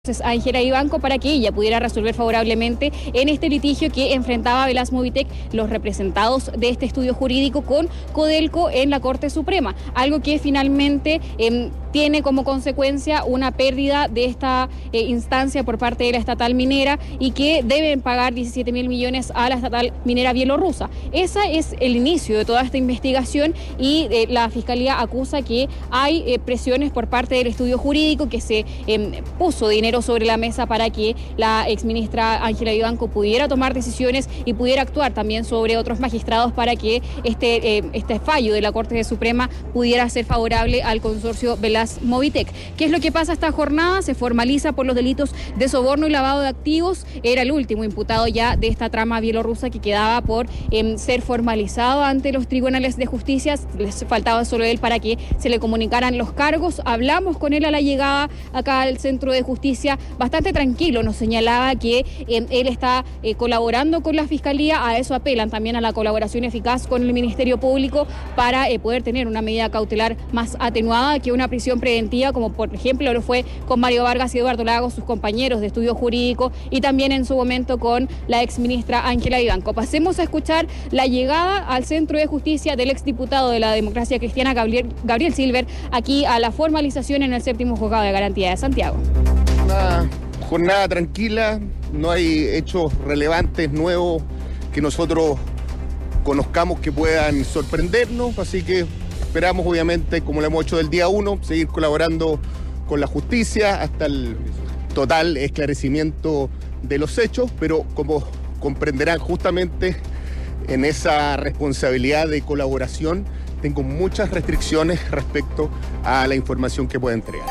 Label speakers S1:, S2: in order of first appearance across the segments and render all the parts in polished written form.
S1: Entonces, a Ángela Vivanco para que ella pudiera resolver favorablemente en este litigio que enfrentaba Velas Movitech, los representados de este estudio jurídico con Codelco en la Corte Suprema, algo que finalmente tiene como consecuencia una pérdida de esta instancia por parte de la estatal minera y que deben pagar 17.000 millones a la estatal minera bielorrusa. Ese es el inicio de toda esta investigación y la Fiscalía acusa que hay presiones por parte del estudio jurídico, que se puso dinero sobre la mesa para que la exministra Ángela Vivanco pudiera tomar decisiones y pudiera actuar también sobre otros magistrados para que este fallo de la Corte Suprema pudiera ser favorable al consorcio Velas Movitech. ¿Qué es lo que pasa esta jornada? Se formaliza por los delitos de soborno y lavado de activos. Era el último imputado ya de esta trama bielorrusa que quedaba por ser formalizado ante los tribunales de justicia. Les faltaba solo él para que se le comunicaran los cargos. Hablamos con él a la llegada acá al centro de justicia, bastante tranquilo. Nos señalaba que él está colaborando con la Fiscalía. A eso apelan también, a la colaboración eficaz con el Ministerio Público para poder tener una medida cautelar más atenuada que una prisión preventiva, como por ejemplo lo fue con Mario Vargas y Eduardo Lagos, sus compañeros de estudio jurídico, y también en su momento con la exministra Ángela Vivanco. Pasemos a escuchar la llegada al centro de justicia del exdiputado de la Democracia Cristiana, Gabriel Silver, aquí a la formalización en el 7º Juzgado de Garantía de Santiago.
S2: Una jornada tranquila, no hay hechos relevantes, nuevos, que nosotros conozcamos que puedan sorprendernos, así que esperamos, obviamente, como lo hemos hecho del día 1, seguir colaborando con la justicia hasta el total esclarecimiento de los hechos, pero como comprenderán, justamente en esa responsabilidad de colaboración tengo muchas restricciones respecto a la información que pueda entregar.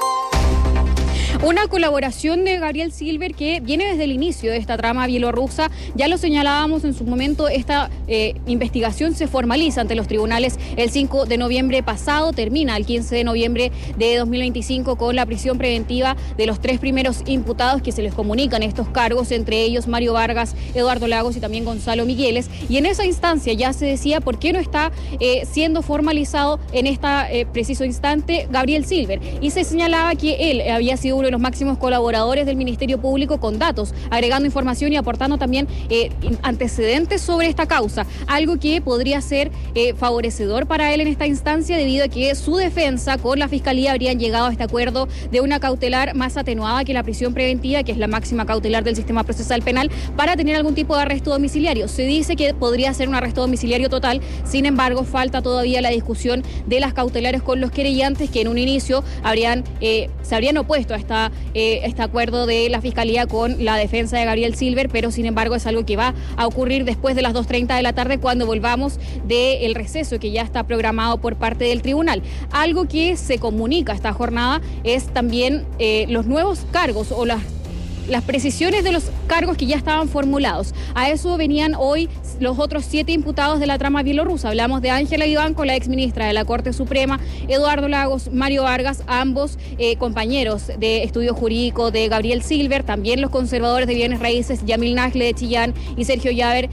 S1: Una colaboración de Gabriel Silver que viene desde el inicio de esta trama bielorrusa. Ya lo señalábamos en su momento, esta investigación se formaliza ante los tribunales el 5 de noviembre pasado, termina el 15 de noviembre de 2025 con la prisión preventiva de los 3 primeros imputados que se les comunican estos cargos, entre ellos Mario Vargas, Eduardo Lagos y también Gonzalo Migueles. Y en esa instancia ya se decía por qué no está siendo formalizado en este preciso instante Gabriel Silver. Y se señalaba que él había sido uno de los máximos colaboradores del Ministerio Público con datos, agregando información y aportando también antecedentes sobre esta causa, algo que podría ser favorecedor para él en esta instancia, debido a que su defensa con la Fiscalía habrían llegado a este acuerdo de una cautelar más atenuada que la prisión preventiva, que es la máxima cautelar del sistema procesal penal, para tener algún tipo de arresto domiciliario. Se dice que podría ser un arresto domiciliario total, sin embargo falta todavía la discusión de las cautelares con los querellantes, que en un inicio se habrían opuesto a este acuerdo de la Fiscalía con la defensa de Gabriel Silver, pero sin embargo es algo que va a ocurrir después de las 2:30 de la tarde, cuando volvamos del receso que ya está programado por parte del tribunal. Algo que se comunica esta jornada es también los nuevos cargos o las precisiones de los cargos que ya estaban formulados. A eso venían hoy los otros 7 imputados de la trama bielorrusa. Hablamos de Ángela Vivanco, la exministra de la Corte Suprema, Eduardo Lagos, Mario Vargas, ambos compañeros de estudio jurídico de Gabriel Silver, también los conservadores de bienes raíces, Yamil Nagle de Chillán y Sergio Llaver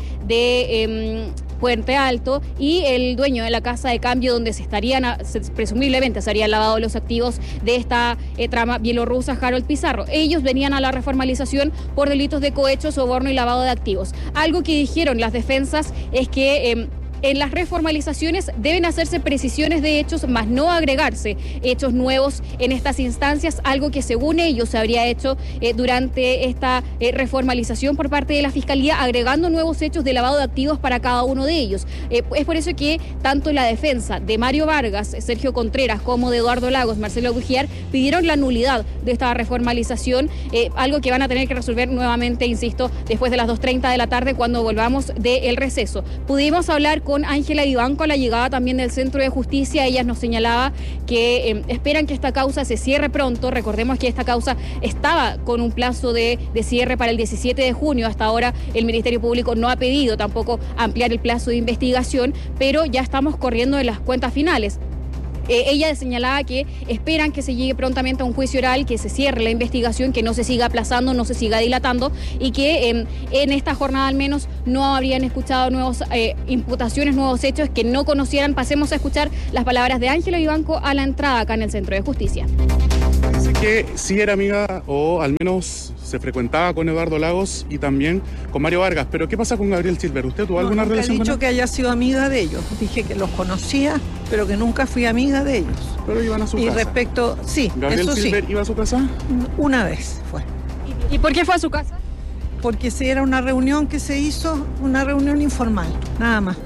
S1: de Puente Alto, y el dueño de la casa de cambio donde presumiblemente se habrían lavado los activos de esta trama bielorrusa, Harold Pizarro. Ellos venían a la reformalización por delitos de cohecho, soborno y lavado de activos. Algo que dijeron las defensas es que en las reformalizaciones deben hacerse precisiones de hechos, más no agregarse hechos nuevos en estas instancias, algo que según ellos se habría hecho durante esta reformalización por parte de la Fiscalía, agregando nuevos hechos de lavado de activos para cada uno de ellos. Es por eso que tanto la defensa de Mario Vargas, Sergio Contreras, como de Eduardo Lagos, Marcelo Guijar, pidieron la nulidad de esta reformalización, algo que van a tener que resolver nuevamente, insisto, después de las 2:30 de la tarde, cuando volvamos del receso. Pudimos hablar con Ángela Vivanco a la llegada también del centro de justicia. Ella nos señalaba que esperan que esta causa se cierre pronto. Recordemos que esta causa estaba con un plazo de cierre para el 17 de junio. Hasta ahora el Ministerio Público no ha pedido tampoco ampliar el plazo de investigación, pero ya estamos corriendo en las cuentas finales. Ella señalaba que esperan que se llegue prontamente a un juicio oral, que se cierre la investigación, que no se siga aplazando, no se siga dilatando, y que en esta jornada al menos no habrían escuchado nuevas imputaciones, nuevos hechos que no conocieran. Pasemos a escuchar las palabras de Ángela Vivanco a la entrada acá en el Centro de Justicia.
S3: que sí era amiga, o al menos se frecuentaba con Eduardo Lagos y también con Mario Vargas. Pero ¿qué pasa con Gabriel Silver? ¿Usted tuvo alguna relación con él?
S4: Nunca he dicho que haya sido amiga de ellos. Dije que los conocía, pero que nunca fui amiga de ellos.
S3: Pero iban a su casa.
S4: Y respecto, sí,
S3: ¿Gabriel
S4: eso
S3: Silver
S4: sí.
S3: iba a su casa?
S4: Una vez fue.
S1: ¿Y por qué fue a su casa?
S4: Porque sí era una reunión que se hizo, una reunión informal, nada más.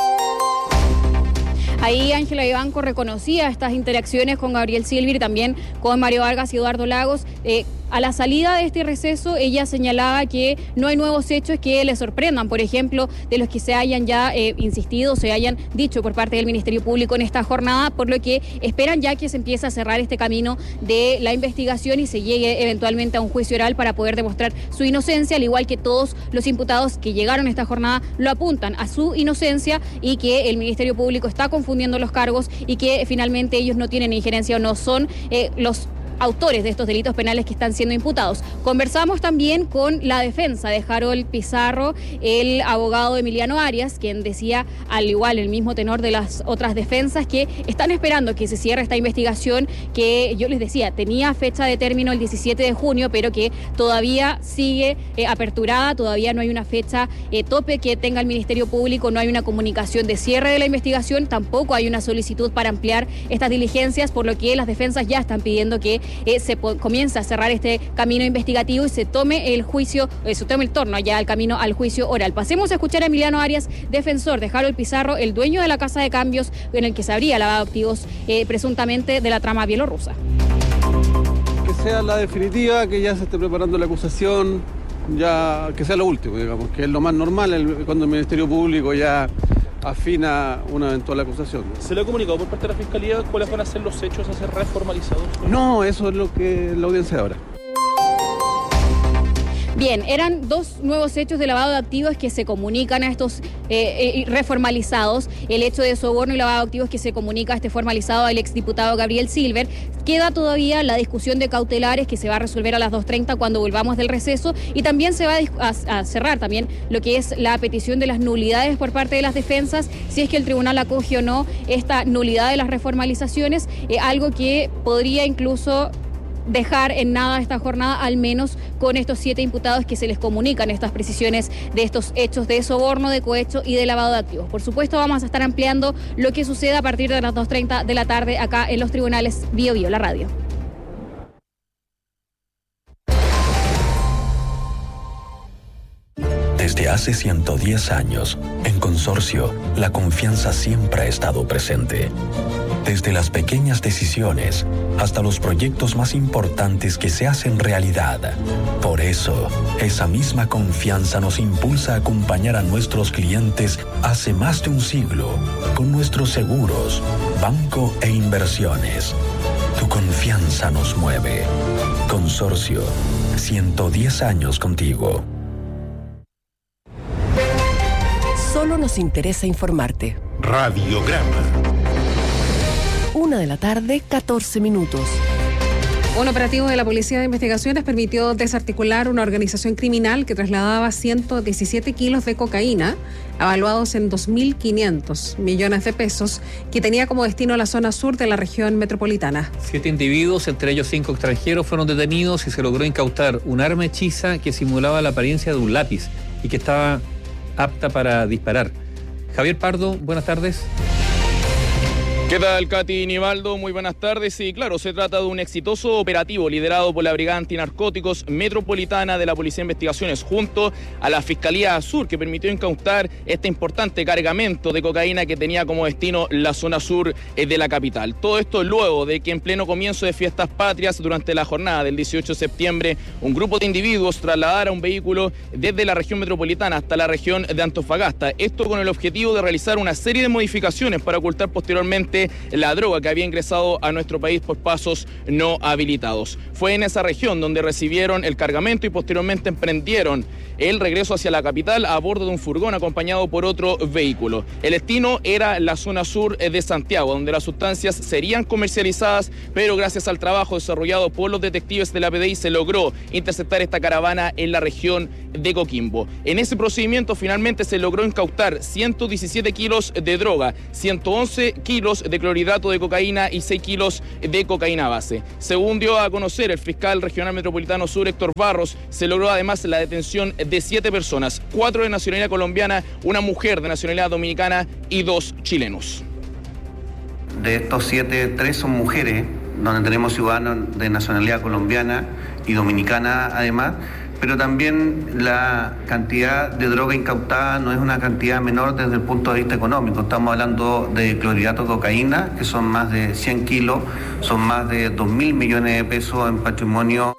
S1: Ahí Ángela Vivanco reconocía estas interacciones con Gabriel Silver y también con Mario Vargas y Eduardo Lagos. A la salida de este receso, ella señalaba que no hay nuevos hechos que le sorprendan, por ejemplo, de los que se hayan ya insistido, se hayan dicho por parte del Ministerio Público en esta jornada, por lo que esperan ya que se empiece a cerrar este camino de la investigación y se llegue eventualmente a un juicio oral para poder demostrar su inocencia, al igual que todos los imputados que llegaron a esta jornada lo apuntan a su inocencia y que el Ministerio Público está confundiendo los cargos y que finalmente ellos no tienen injerencia o no son los autores de estos delitos penales que están siendo imputados. Conversamos también con la defensa de Harold Pizarro, el abogado Emiliano Arias, quien decía, al igual el mismo tenor de las otras defensas, que están esperando que se cierre esta investigación que yo les decía, tenía fecha de término el 17 de junio, pero que todavía sigue aperturada, todavía no hay una fecha tope que tenga el Ministerio Público, no hay una comunicación de cierre de la investigación, tampoco hay una solicitud para ampliar estas diligencias, por lo que las defensas ya están pidiendo que se comienza a cerrar este camino investigativo y se tome el juicio, se tome el torno ya al camino al juicio oral. Pasemos a escuchar a Emiliano Arias, defensor de Harold Pizarro, el dueño de la casa de cambios en el que se habría lavado activos presuntamente de la trama bielorrusa.
S5: Que sea la definitiva, que ya se esté preparando la acusación, ya que sea lo último, digamos, que es lo más normal cuando el Ministerio Público ya afina una eventual acusación.
S6: ¿Se le ha comunicado por parte de la Fiscalía cuáles van a ser los hechos a ser reformalizados?
S5: No, eso es lo que la audiencia ahora.
S1: Bien, eran dos nuevos hechos de lavado de activos que se comunican a estos reformalizados. El hecho de soborno y lavado de activos que se comunica a este formalizado al exdiputado Gabriel Silver. Queda todavía la discusión de cautelares que se va a resolver a las 2:30 cuando volvamos del receso y también se va a cerrar también lo que es la petición de las nulidades por parte de las defensas, si es que el tribunal acoge o no esta nulidad de las reformalizaciones, algo que podría incluso dejar en nada esta jornada, al menos con estos 7 imputados que se les comunican estas precisiones de estos hechos de soborno, de cohecho y de lavado de activos. Por supuesto, vamos a estar ampliando lo que suceda a partir de las 2:30 de la tarde acá en los tribunales Bio Bio, la radio.
S7: Desde hace 110 años, en Consorcio, la confianza siempre ha estado presente. Desde las pequeñas decisiones hasta los proyectos más importantes que se hacen realidad. Por eso, esa misma confianza nos impulsa a acompañar a nuestros clientes hace más de un siglo con nuestros seguros, banco e inversiones. Tu confianza nos mueve. Consorcio, 110 años contigo.
S8: Solo nos interesa informarte.
S9: Radiograma.
S8: 1:14 p.m.
S10: Un operativo de la Policía de Investigaciones permitió desarticular una organización criminal que trasladaba 117 kilos de cocaína, evaluados en 2.500 millones de pesos, que tenía como destino la zona sur de la región metropolitana.
S11: 7 individuos, entre ellos 5 extranjeros, fueron detenidos y se logró incautar un arma hechiza que simulaba la apariencia de un lápiz y que estaba apta para disparar. Javier Pardo, buenas tardes.
S6: ¿Qué tal, Katy Nivaldo? Muy buenas tardes. Sí, claro, se trata de un exitoso operativo liderado por la Brigada Antinarcóticos Metropolitana de la Policía de Investigaciones junto a la Fiscalía Sur, que permitió incautar este importante cargamento de cocaína que tenía como destino la zona sur de la capital. Todo esto luego de que en pleno comienzo de fiestas patrias, durante la jornada del 18 de septiembre, un grupo de individuos trasladara un vehículo desde la región metropolitana hasta la región de Antofagasta. Esto con el objetivo de realizar una serie de modificaciones para ocultar posteriormente la droga que había ingresado a nuestro país por pasos no habilitados. Fue en esa región donde recibieron el cargamento y posteriormente emprendieron el regreso hacia la capital a bordo de un furgón acompañado por otro vehículo. El destino era la zona sur de Santiago, donde las sustancias serían comercializadas, pero gracias al trabajo desarrollado por los detectives de la PDI se logró interceptar esta caravana en la región de Coquimbo. En ese procedimiento finalmente se logró incautar 117 kilos de droga, 111 kilos kilos de clorhidrato de cocaína y 6 kilos de cocaína base. Según dio a conocer el fiscal regional metropolitano sur, Héctor Barros, se logró además la detención de 7 personas, 4 de nacionalidad colombiana, una mujer de nacionalidad dominicana y 2 chilenos.
S12: De estos 7, 3 son mujeres, donde tenemos ciudadanos de nacionalidad colombiana y dominicana además, pero también la cantidad de droga incautada no es una cantidad menor desde el punto de vista económico. Estamos hablando de clorhidrato de cocaína, que son más de 100 kilos, son más de 2.000 millones de pesos en patrimonio.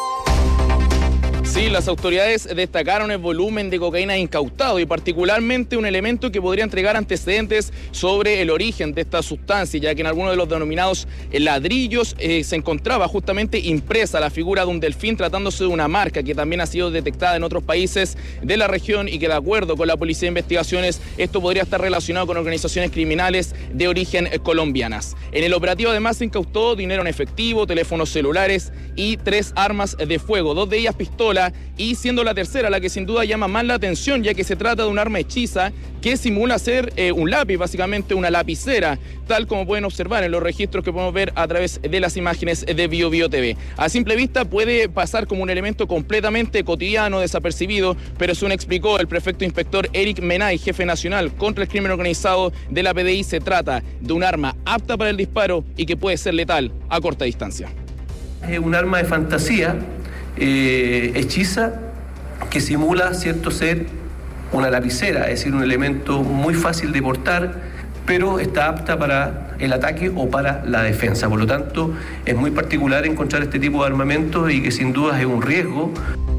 S6: Sí, las autoridades destacaron el volumen de cocaína incautado y particularmente un elemento que podría entregar antecedentes sobre el origen de esta sustancia, ya que en algunos de los denominados ladrillos se encontraba justamente impresa la figura de un delfín, tratándose de una marca que también ha sido detectada en otros países de la región y que, de acuerdo con la Policía de Investigaciones, esto podría estar relacionado con organizaciones criminales de origen colombianas. En el operativo además se incautó dinero en efectivo, teléfonos celulares y 3 armas de fuego, 2 de ellas pistola, y siendo la tercera la que sin duda llama más la atención, ya que se trata de un arma hechiza que simula ser un lápiz, básicamente una lapicera, tal como pueden observar en los registros que podemos ver a través de las imágenes de BioBio TV. A simple vista puede pasar como un elemento completamente cotidiano, desapercibido, pero según explicó el prefecto inspector Eric Menay, jefe nacional contra el crimen organizado de la PDI, se trata de un arma apta para el disparo y que puede ser letal a corta distancia.
S13: Es un arma de fantasía, hechiza, que simula, cierto, ser una lapicera, es decir, un elemento muy fácil de portar, pero está apta para el ataque o para la defensa. Por lo tanto, es muy particular encontrar este tipo de armamento y que sin duda es un riesgo.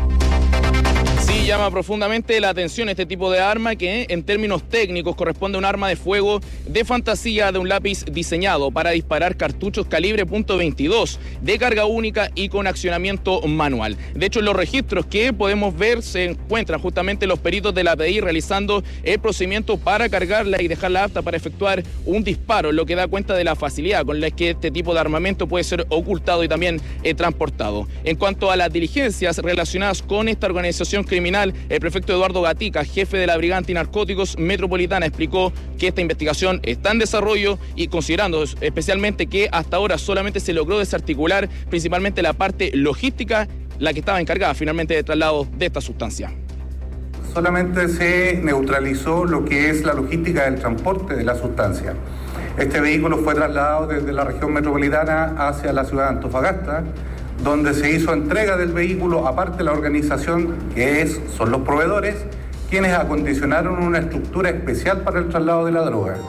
S6: Sí, llama profundamente la atención este tipo de arma que en términos técnicos corresponde a un arma de fuego de fantasía de un lápiz diseñado para disparar cartuchos calibre .22 de carga única y con accionamiento manual. De hecho, en los registros que podemos ver se encuentran justamente los peritos de la PDI realizando el procedimiento para cargarla y dejarla apta para efectuar un disparo, lo que da cuenta de la facilidad con la que este tipo de armamento puede ser ocultado y también transportado. En cuanto a las diligencias relacionadas con esta organización criminal, el prefecto Eduardo Gatica, jefe de la Brigada Antinarcóticos Metropolitana, explicó que esta investigación está en desarrollo y considerando especialmente que hasta ahora solamente se logró desarticular principalmente la parte logística, la que estaba encargada finalmente de traslado de esta sustancia.
S14: Solamente se neutralizó lo que es la logística del transporte de la sustancia. Este vehículo fue trasladado desde la región metropolitana hacia la ciudad de Antofagasta, donde se hizo entrega del vehículo, aparte la organización son los proveedores, quienes acondicionaron una estructura especial para el traslado de la droga.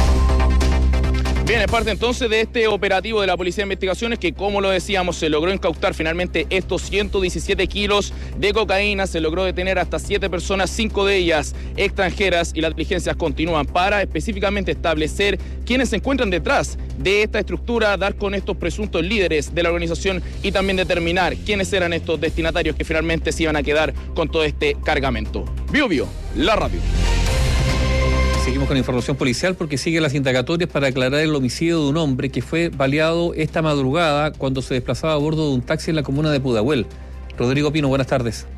S6: Bien, es parte entonces de este operativo de la Policía de Investigaciones que, como lo decíamos, se logró incautar finalmente estos 117 kilos de cocaína, se logró detener hasta 7 personas, 5 de ellas extranjeras, y las diligencias continúan para específicamente establecer quiénes se encuentran detrás de esta estructura, dar con estos presuntos líderes de la organización y también determinar quiénes eran estos destinatarios que finalmente se iban a quedar con todo este cargamento. BioBio, la radio.
S11: Seguimos con información policial porque siguen las indagatorias para aclarar el homicidio de un hombre que fue baleado esta madrugada cuando se desplazaba a bordo de un taxi en la comuna de Pudahuel. Rodrigo Pino, buenas tardes.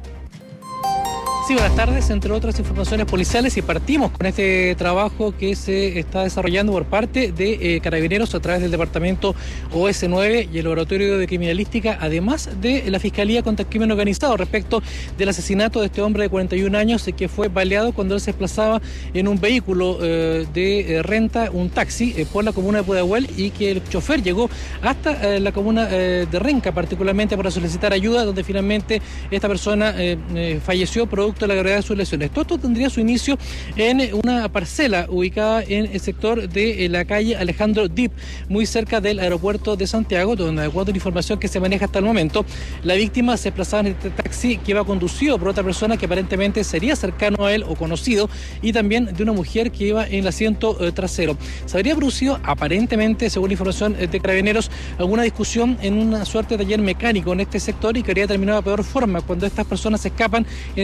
S15: Sí, buenas tardes. Entre otras informaciones policiales, y partimos con este trabajo que se está desarrollando por parte de Carabineros a través del departamento OS9 y el Laboratorio de Criminalística, además de la Fiscalía contra el Crimen Organizado, respecto del asesinato de este hombre de 41 años que fue baleado cuando él se desplazaba en un vehículo de renta, un taxi, por la comuna de Pudahuel, y que el chofer llegó hasta la comuna de Renca, particularmente para solicitar ayuda, donde finalmente esta persona falleció producto de la gravedad de sus lesiones. Todo esto tendría su inicio en una parcela ubicada en el sector de la calle Alejandro Dip, muy cerca del aeropuerto de Santiago, donde, de acuerdo a la información que se maneja hasta el momento, la víctima se desplazaba en este taxi que iba conducido por otra persona que aparentemente sería cercano a él o conocido, y también de una mujer que iba en el asiento trasero. Se habría producido, aparentemente, según la información de Carabineros, alguna discusión en una suerte de taller mecánico en este sector, y que habría terminado de peor forma cuando estas personas se escapan en este taxi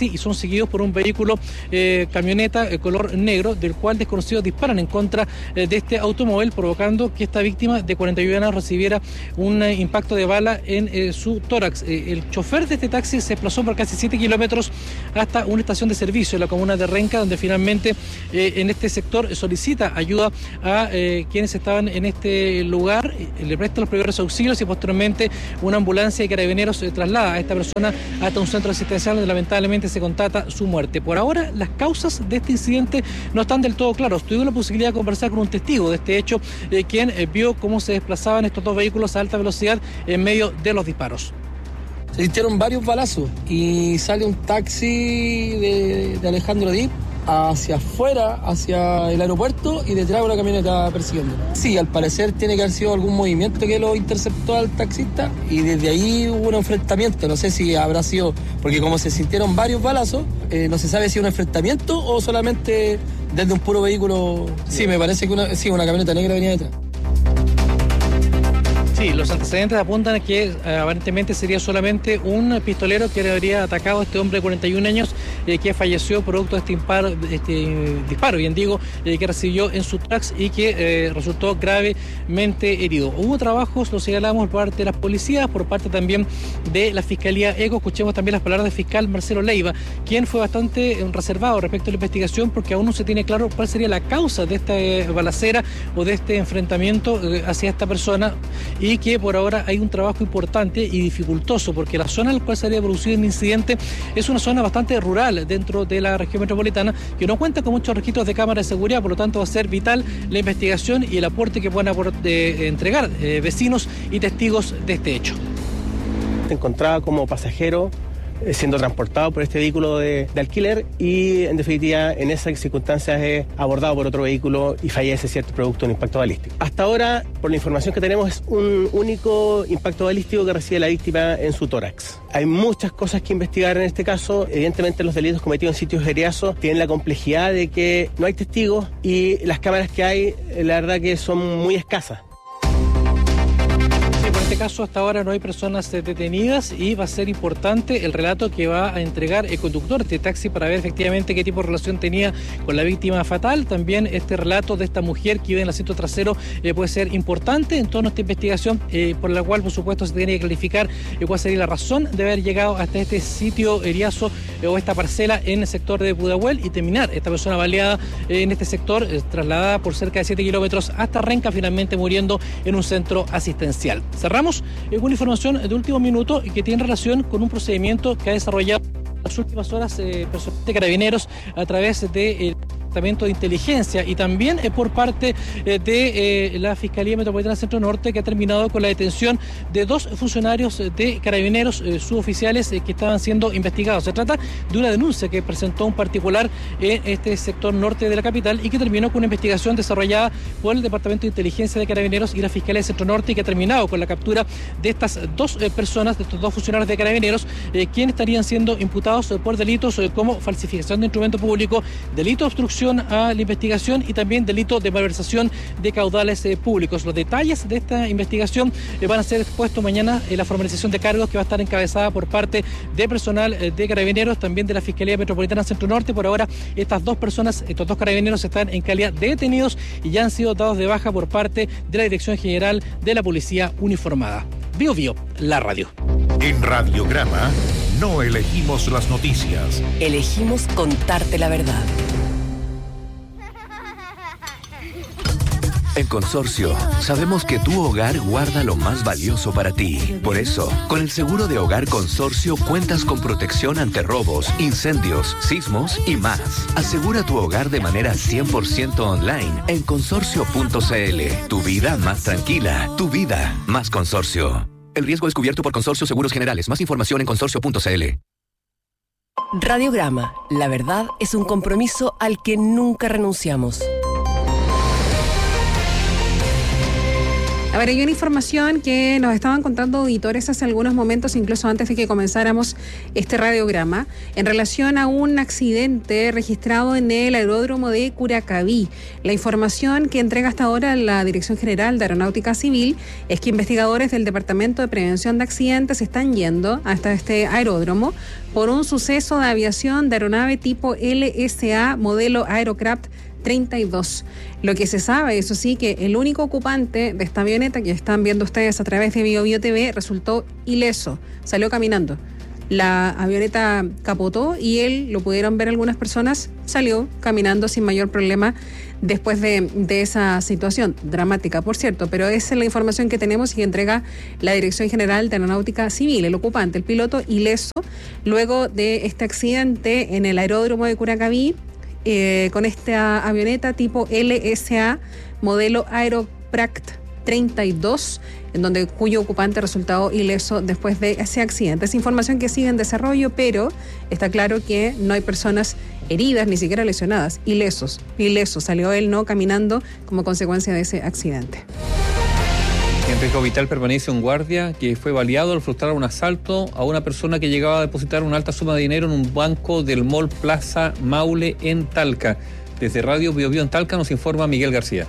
S15: taxi y son seguidos por un vehículo camioneta color negro, del cual desconocidos disparan en contra de este automóvil, provocando que esta víctima de 41 años recibiera un impacto de bala en su tórax. El chofer de este taxi se desplazó por casi 7 kilómetros hasta una estación de servicio en la comuna de Renca, donde finalmente en este sector solicita ayuda a quienes estaban en este lugar, le presta los primeros auxilios y posteriormente una ambulancia de carabineros traslada a esta persona hasta un centro asistencial donde lamentablemente se constata su muerte. Por ahora, las causas de este incidente no están del todo claros. Tuvimos la posibilidad de conversar con un testigo de este hecho, quien vio cómo se desplazaban estos dos vehículos a alta velocidad en medio de los disparos.
S16: Se hicieron varios balazos y sale un taxi de Alejandro Dip hacia afuera, hacia el aeropuerto, y detrás una camioneta persiguiendo. Sí, al parecer tiene que haber sido algún movimiento que lo interceptó al taxista y desde ahí hubo un enfrentamiento. No sé si habrá sido, porque como se sintieron varios balazos, no se sabe si un enfrentamiento o solamente desde un puro vehículo. Sí, me parece que una camioneta negra venía detrás.
S15: Sí, los antecedentes apuntan a que aparentemente sería solamente un pistolero que le habría atacado a este hombre de 41 años que falleció producto de este disparo, bien digo, que recibió en su tórax y que resultó gravemente herido. Hubo trabajos, lo señalamos, por parte de las policías, por parte también de la Fiscalía ECO. Escuchemos también las palabras del fiscal Marcelo Leiva, quien fue bastante reservado respecto a la investigación porque aún no se tiene claro cuál sería la causa de esta balacera o de este enfrentamiento hacia esta persona, y que por ahora hay un trabajo importante y dificultoso porque la zona en la cual se había producido el incidente es una zona bastante rural dentro de la región metropolitana que no cuenta con muchos registros de cámaras de seguridad, por lo tanto va a ser vital la investigación y el aporte que puedan entregar vecinos y testigos de este hecho.
S17: Se encontraba como pasajero siendo transportado por este vehículo de alquiler y en definitiva en esas circunstancias es abordado por otro vehículo y fallece, ¿cierto?, producto de un impacto balístico. Hasta ahora, por la información que tenemos, es un único impacto balístico que recibe la víctima en su tórax. Hay muchas cosas que investigar en este caso. Evidentemente los delitos cometidos en sitios feriados tienen la complejidad de que no hay testigos y las cámaras que hay, la verdad que son muy escasas.
S15: En este caso hasta ahora no hay personas detenidas y va a ser importante el relato que va a entregar el conductor de este taxi para ver efectivamente qué tipo de relación tenía con la víctima fatal. También este relato de esta mujer que iba en el asiento trasero puede ser importante en toda esta investigación, por la cual por supuesto se tiene que clarificar cuál sería la razón de haber llegado hasta este sitio Eriazo o esta parcela en el sector de Pudahuel y terminar esta persona baleada en este sector, trasladada por cerca de 7 kilómetros hasta Renca, finalmente muriendo en un centro asistencial. Cerramos con información de último minuto y que tiene relación con un procedimiento que ha desarrollado en las últimas horas personal de Carabineros a través de Departamento de Inteligencia y también por parte de la Fiscalía Metropolitana Centro Norte, que ha terminado con la detención de 2 funcionarios de Carabineros suboficiales que estaban siendo investigados. Se trata de una denuncia que presentó un particular en este sector norte de la capital y que terminó con una investigación desarrollada por el Departamento de Inteligencia de Carabineros y la Fiscalía de Centro Norte, y que ha terminado con la captura de estas 2 personas, de estos 2 funcionarios de Carabineros, quienes estarían siendo imputados por delitos como falsificación de instrumento público, delito de obstrucción a la investigación y también delito de malversación de caudales públicos. Los detalles de esta investigación van a ser expuestos mañana en la formalización de cargos, que va a estar encabezada por parte de personal de Carabineros, también de la Fiscalía Metropolitana Centro Norte. Por ahora, estas 2 personas, estos 2 carabineros están en calidad de detenidos y ya han sido dados de baja por parte de la Dirección General de la Policía Uniformada. Bio Bio, la radio.
S9: En Radiograma no elegimos las noticias.
S8: Elegimos contarte la verdad.
S18: En Consorcio, sabemos que tu hogar guarda lo más valioso para ti. Por eso, con el seguro de hogar Consorcio cuentas con protección ante robos, incendios, sismos y más. Asegura tu hogar de manera 100% online en consorcio.cl. Tu vida más tranquila, tu vida más Consorcio. El riesgo es cubierto por Consorcio Seguros Generales. Más información en consorcio.cl.
S8: Radiograma. La verdad es un compromiso al que nunca renunciamos.
S10: A ver, hay una información que nos estaban contando auditores hace algunos momentos, incluso antes de que comenzáramos este radiograma, en relación a un accidente registrado en el aeródromo de Curacaví. La información que entrega hasta ahora la Dirección General de Aeronáutica Civil es que investigadores del Departamento de Prevención de Accidentes están yendo hasta este aeródromo por un suceso de aviación de aeronave tipo LSA modelo Aerocraft 32. Lo que se sabe, eso sí, que el único ocupante de esta avioneta que están viendo ustedes a través de BioBio TV resultó ileso, salió caminando. La avioneta capotó y él, lo pudieron ver algunas personas, salió caminando sin mayor problema después de esa situación dramática, por cierto, pero esa es la información que tenemos y que entrega la Dirección General de Aeronáutica Civil. El ocupante, el piloto, ileso, luego de este accidente en el aeródromo de Curacaví, con esta avioneta tipo LSA modelo Aerocraft 32, en donde cuyo ocupante resultó ileso después de ese accidente. Es información que sigue en desarrollo, pero está claro que no hay personas heridas, ni siquiera lesionadas, ilesos. Salió él no caminando como consecuencia de ese accidente.
S11: En riesgo vital permanece un guardia que fue baleado al frustrar un asalto a una persona que llegaba a depositar una alta suma de dinero en un banco del Mall Plaza Maule en Talca. Desde Radio BioBio en Talca nos informa Miguel García.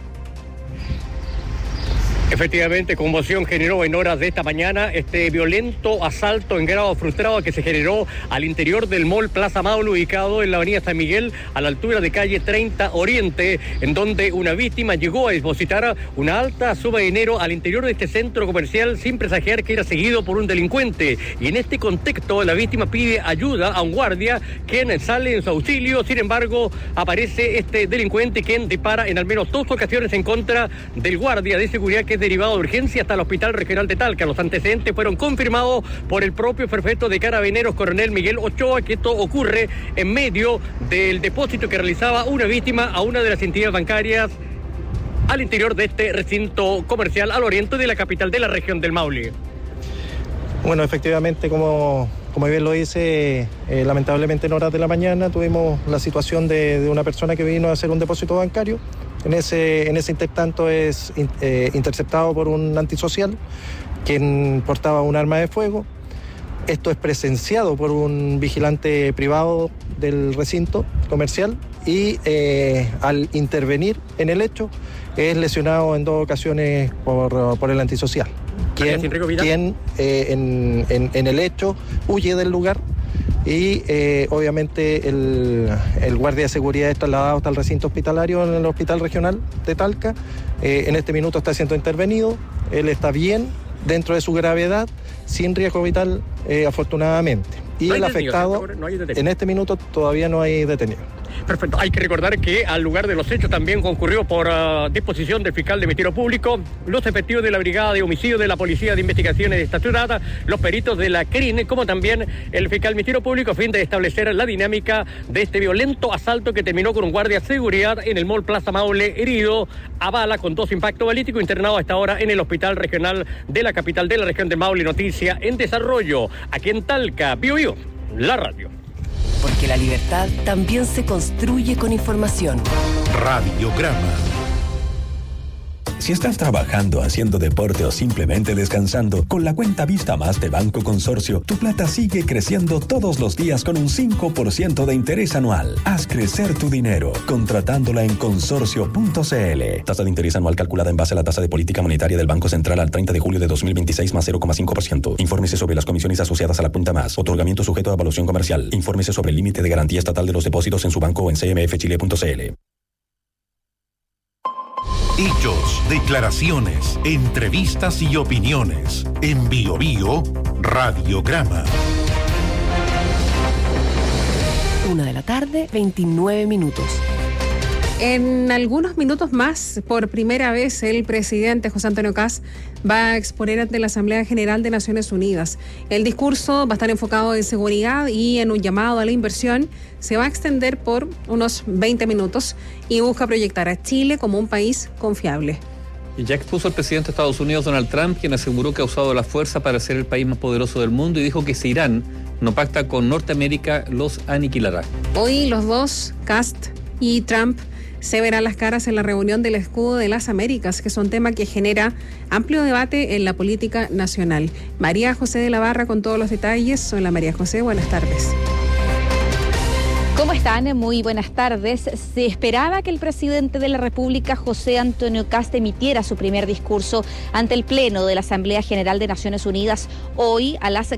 S19: Efectivamente, conmoción generó en horas de esta mañana este violento asalto en grado frustrado que se generó al interior del Mall Plaza Maule, ubicado en la avenida San Miguel, a la altura de calle 30 Oriente, en donde una víctima llegó a depositar una alta suma de dinero al interior de este centro comercial sin presagiar que era seguido por un delincuente. Y en este contexto, la víctima pide ayuda a un guardia, quien sale en su auxilio. Sin embargo, aparece este delincuente, quien dispara en al menos 2 ocasiones en contra del guardia de seguridad, que es derivado de urgencia hasta el Hospital Regional de Talca. Los antecedentes fueron confirmados por el propio prefecto de Carabineros, coronel Miguel Ochoa, que esto ocurre en medio del depósito que realizaba una víctima a una de las entidades bancarias al interior de este recinto comercial al oriente de la capital de la región del Maule.
S20: Bueno, efectivamente, como bien lo dice, lamentablemente en horas de la mañana tuvimos la situación de una persona que vino a hacer un depósito bancario. En ese intertanto es interceptado por un antisocial quien portaba un arma de fuego. Esto es presenciado por un vigilante privado del recinto comercial y al intervenir en el hecho es lesionado en 2 ocasiones por el antisocial, quien en el hecho huye del lugar. Y obviamente el guardia de seguridad es trasladado hasta el recinto hospitalario en el Hospital Regional de Talca. En este minuto está siendo intervenido, él está bien, dentro de su gravedad, sin riesgo vital, afortunadamente. Y el afectado, en este minuto todavía no hay detenido.
S19: Perfecto. Hay que recordar que al lugar de los hechos también concurrió por disposición del fiscal de Ministerio Público, los efectivos de la Brigada de Homicidio de la Policía de Investigaciones de esta ciudad, los peritos de la CRIN, como también el fiscal de Ministerio Público, a fin de establecer la dinámica de este violento asalto que terminó con un guardia de seguridad en el Mall Plaza Maule herido a bala con 2 impactos balísticos, internado hasta ahora en el Hospital Regional de la capital de la región del Maule. Noticia en desarrollo aquí en Talca, BioBio, la radio.
S8: Porque la libertad también se construye con información.
S9: Radiograma.
S7: Si estás trabajando, haciendo deporte o simplemente descansando, con la cuenta Vista Más de Banco Consorcio, tu plata sigue creciendo todos los días con un 5% de interés anual. Haz crecer tu dinero contratándola en consorcio.cl. Tasa de interés anual calculada en base a la tasa de política monetaria del Banco Central al 30 de julio de 2026 más 0,5%. Infórmese sobre las comisiones asociadas a la cuenta Más. Otorgamiento sujeto a evaluación comercial. Infórmese sobre el límite de garantía estatal de los depósitos en su banco o en cmfchile.cl.
S9: Hechos, declaraciones, entrevistas y opiniones. En BioBio, Radiograma.
S8: 1:29 p.m.
S10: En algunos minutos más, por primera vez, el presidente José Antonio Kast va a exponer ante la Asamblea General de Naciones Unidas. El discurso va a estar enfocado en seguridad y en un llamado a la inversión. Se va a extender por unos 20 minutos y busca proyectar a Chile como un país confiable.
S11: Y ya expuso el presidente de Estados Unidos, Donald Trump, quien aseguró que ha usado la fuerza para ser el país más poderoso del mundo y dijo que si Irán no pacta con Norteamérica, los aniquilará.
S10: Hoy los dos, Kast y Trump, se verán las caras en la reunión del Escudo de las Américas, que es un tema que genera amplio debate en la política nacional. María José de la Barra con todos los detalles. Hola María José, buenas tardes.
S21: ¿Cómo están? Muy buenas tardes. Se esperaba que el presidente de la República, José Antonio Kast, emitiera su primer discurso ante el Pleno de la Asamblea General de Naciones Unidas hoy a las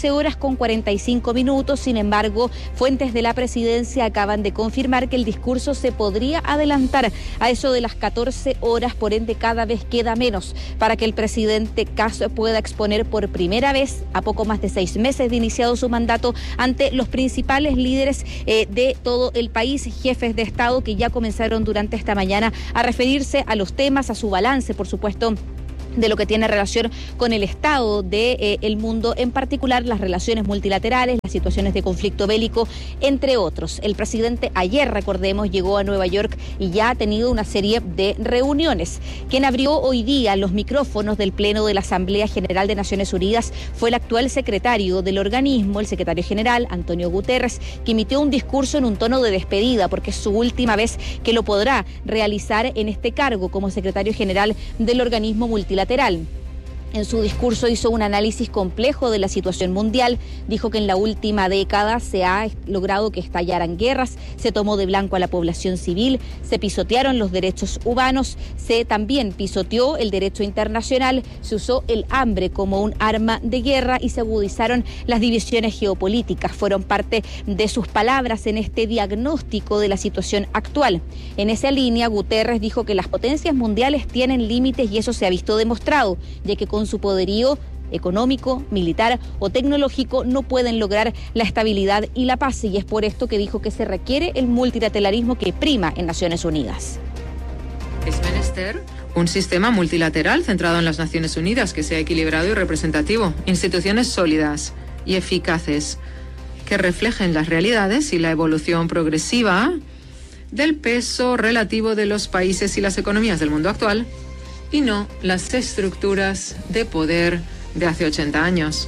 S21: 14:45. Sin embargo, fuentes de la presidencia acaban de confirmar que el discurso se podría adelantar a eso de las 14 horas, por ende cada vez queda menos para que el presidente Kast pueda exponer por primera vez, a poco más de 6 meses de iniciado su mandato, ante los principales líderes de todo el país, jefes de Estado que ya comenzaron durante esta mañana a referirse a los temas, a su balance, por supuesto, de lo que tiene relación con el estado del mundo, en particular las relaciones multilaterales, las situaciones de conflicto bélico, entre otros. El presidente ayer, recordemos, llegó a Nueva York y ya ha tenido una serie de reuniones. Quien abrió hoy día los micrófonos del Pleno de la Asamblea General de Naciones Unidas fue el actual secretario del organismo, el secretario general, Antonio Guterres, que emitió un discurso en un tono de despedida, porque es su última vez que lo podrá realizar en este cargo como secretario general del organismo multilateral. En su discurso hizo un análisis complejo de la situación mundial, dijo que en la última década se ha logrado que estallaran guerras, se tomó de blanco a la población civil, se pisotearon los derechos humanos, se también pisoteó el derecho internacional, se usó el hambre como un arma de guerra y se agudizaron las divisiones geopolíticas. Fueron parte de sus palabras en este diagnóstico de la situación actual. En esa línea, Guterres dijo que las potencias mundiales tienen límites y eso se ha visto demostrado, ya que con su poderío económico, militar o tecnológico no pueden lograr la estabilidad y la paz, y es por esto que dijo que se requiere el multilateralismo que prima en Naciones Unidas.
S22: Es menester un sistema multilateral centrado en las Naciones Unidas que sea equilibrado y representativo, instituciones sólidas y eficaces que reflejen las realidades y la evolución progresiva del peso relativo de los países y las economías del mundo actual, y no las estructuras de poder de hace 80 años.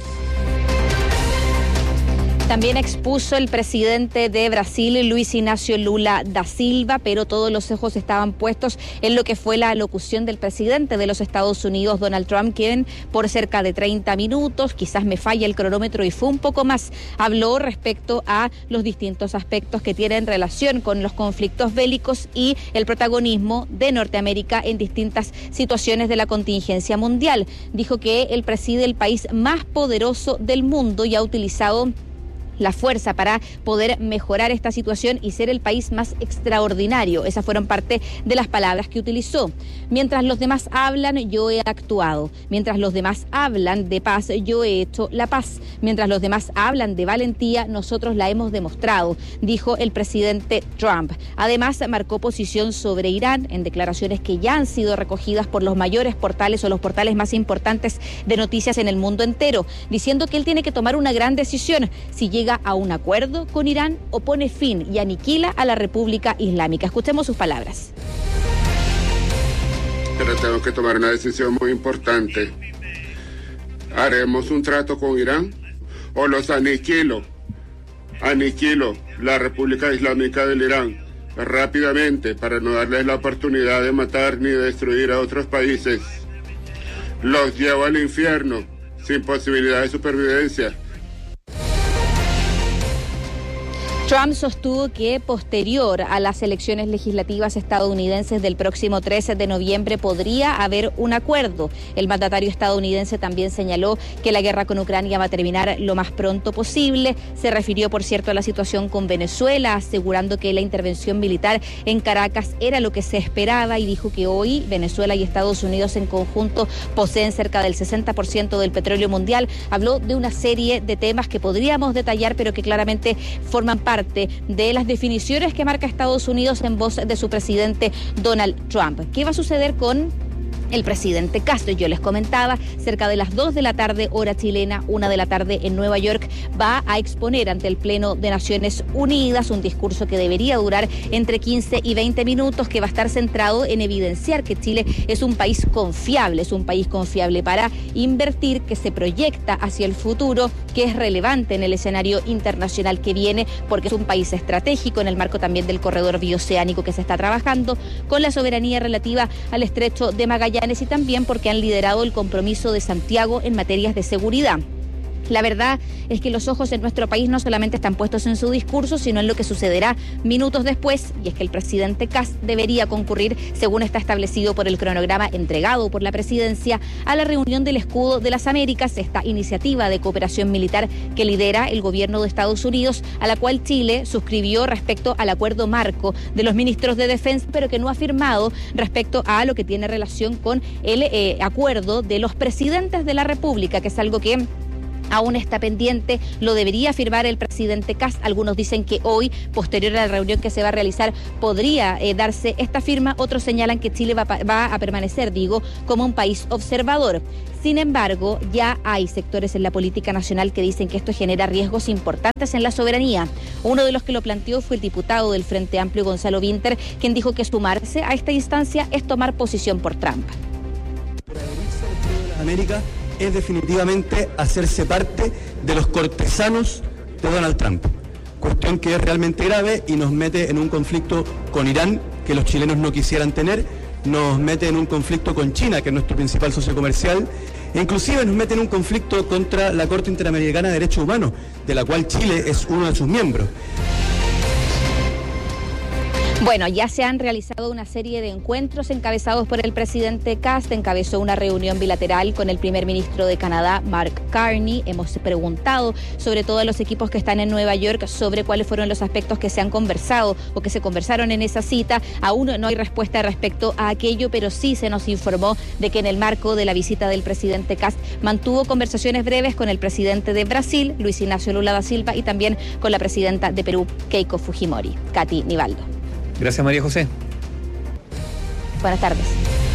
S21: También expuso el presidente de Brasil, Luis Ignacio Lula da Silva, pero todos los ojos estaban puestos en lo que fue la alocución del presidente de los Estados Unidos, Donald Trump, quien por cerca de 30 minutos, quizás me falla el cronómetro y fue un poco más, habló respecto a los distintos aspectos que tienen relación con los conflictos bélicos y el protagonismo de Norteamérica en distintas situaciones de la contingencia mundial. Dijo que él preside el país más poderoso del mundo y ha utilizado la fuerza para poder mejorar esta situación y ser el país más extraordinario. Esas fueron parte de las palabras que utilizó. Mientras los demás hablan, yo he actuado. Mientras los demás hablan de paz, yo he hecho la paz. Mientras los demás hablan de valentía, nosotros la hemos demostrado, dijo el presidente Trump. Además, marcó posición sobre Irán en declaraciones que ya han sido recogidas por los mayores portales o los portales más importantes de noticias en el mundo entero, diciendo que él tiene que tomar una gran decisión, si llega a un acuerdo con Irán o pone fin y aniquila a la República Islámica. Escuchemos sus palabras.
S23: Pero tengo que tomar una decisión muy importante. ¿Haremos un trato con Irán o los aniquilo? Aniquilo la República Islámica del Irán rápidamente para no darles la oportunidad de matar ni destruir a otros países. Los llevo al infierno sin posibilidad de supervivencia.
S21: Trump sostuvo que posterior a las elecciones legislativas estadounidenses del próximo 13 de noviembre podría haber un acuerdo. El mandatario estadounidense también señaló que la guerra con Ucrania va a terminar lo más pronto posible. Se refirió, por cierto, a la situación con Venezuela, asegurando que la intervención militar en Caracas era lo que se esperaba y dijo que hoy Venezuela y Estados Unidos en conjunto poseen cerca del 60% del petróleo mundial. Habló de una serie de temas que podríamos detallar, pero que claramente forman parte de las definiciones que marca Estados Unidos en voz de su presidente Donald Trump. ¿Qué va a suceder con el presidente Castro. Yo les comentaba, cerca de las 2 de la tarde, hora chilena, 1 de la tarde en Nueva York, va a exponer ante el Pleno de Naciones Unidas un discurso que debería durar entre 15 y 20 minutos, que va a estar centrado en evidenciar que Chile es un país confiable para invertir, que se proyecta hacia el futuro, que es relevante en el escenario internacional que viene, porque es un país estratégico en el marco también del corredor bioceánico que se está trabajando, con la soberanía relativa al Estrecho de Magallanes, y también porque han liderado el compromiso de Santiago en materias de seguridad. La verdad es que los ojos en nuestro país no solamente están puestos en su discurso, sino en lo que sucederá minutos después, y es que el presidente Kast debería concurrir, según está establecido por el cronograma entregado por la presidencia, a la reunión del Escudo de las Américas, esta iniciativa de cooperación militar que lidera el gobierno de Estados Unidos, a la cual Chile suscribió respecto al acuerdo marco de los ministros de defensa, pero que no ha firmado respecto a lo que tiene relación con el acuerdo de los presidentes de la República, que es algo que aún está pendiente, lo debería firmar el presidente Kast. Algunos dicen que hoy, posterior a la reunión que se va a realizar, podría darse esta firma. Otros señalan que Chile va a permanecer, como un país observador. Sin embargo, ya hay sectores en la política nacional que dicen que esto genera riesgos importantes en la soberanía. Uno de los que lo planteó fue el diputado del Frente Amplio, Gonzalo Vinter, quien dijo que sumarse a esta instancia es tomar posición por Trump.
S2: América es definitivamente hacerse parte de los cortesanos de Donald Trump. Cuestión que es realmente grave y nos mete en un conflicto con Irán que los chilenos no quisieran tener, nos mete en un conflicto con China, que es nuestro principal socio comercial, e inclusive nos mete en un conflicto contra la Corte Interamericana de Derechos Humanos, de la cual Chile es uno de sus miembros.
S21: Bueno, ya se han realizado una serie de encuentros encabezados por el presidente Kast. Encabezó una reunión bilateral con el primer ministro de Canadá, Mark Carney. Hemos preguntado sobre todo a los equipos que están en Nueva York sobre cuáles fueron los aspectos que se han conversado o que se conversaron en esa cita. Aún no hay respuesta respecto a aquello, pero sí se nos informó de que en el marco de la visita del presidente Kast mantuvo conversaciones breves con el presidente de Brasil, Luis Ignacio Lula da Silva, y también con la presidenta de Perú, Keiko Fujimori. Katy Nivaldo.
S11: Gracias, María José.
S21: Buenas tardes.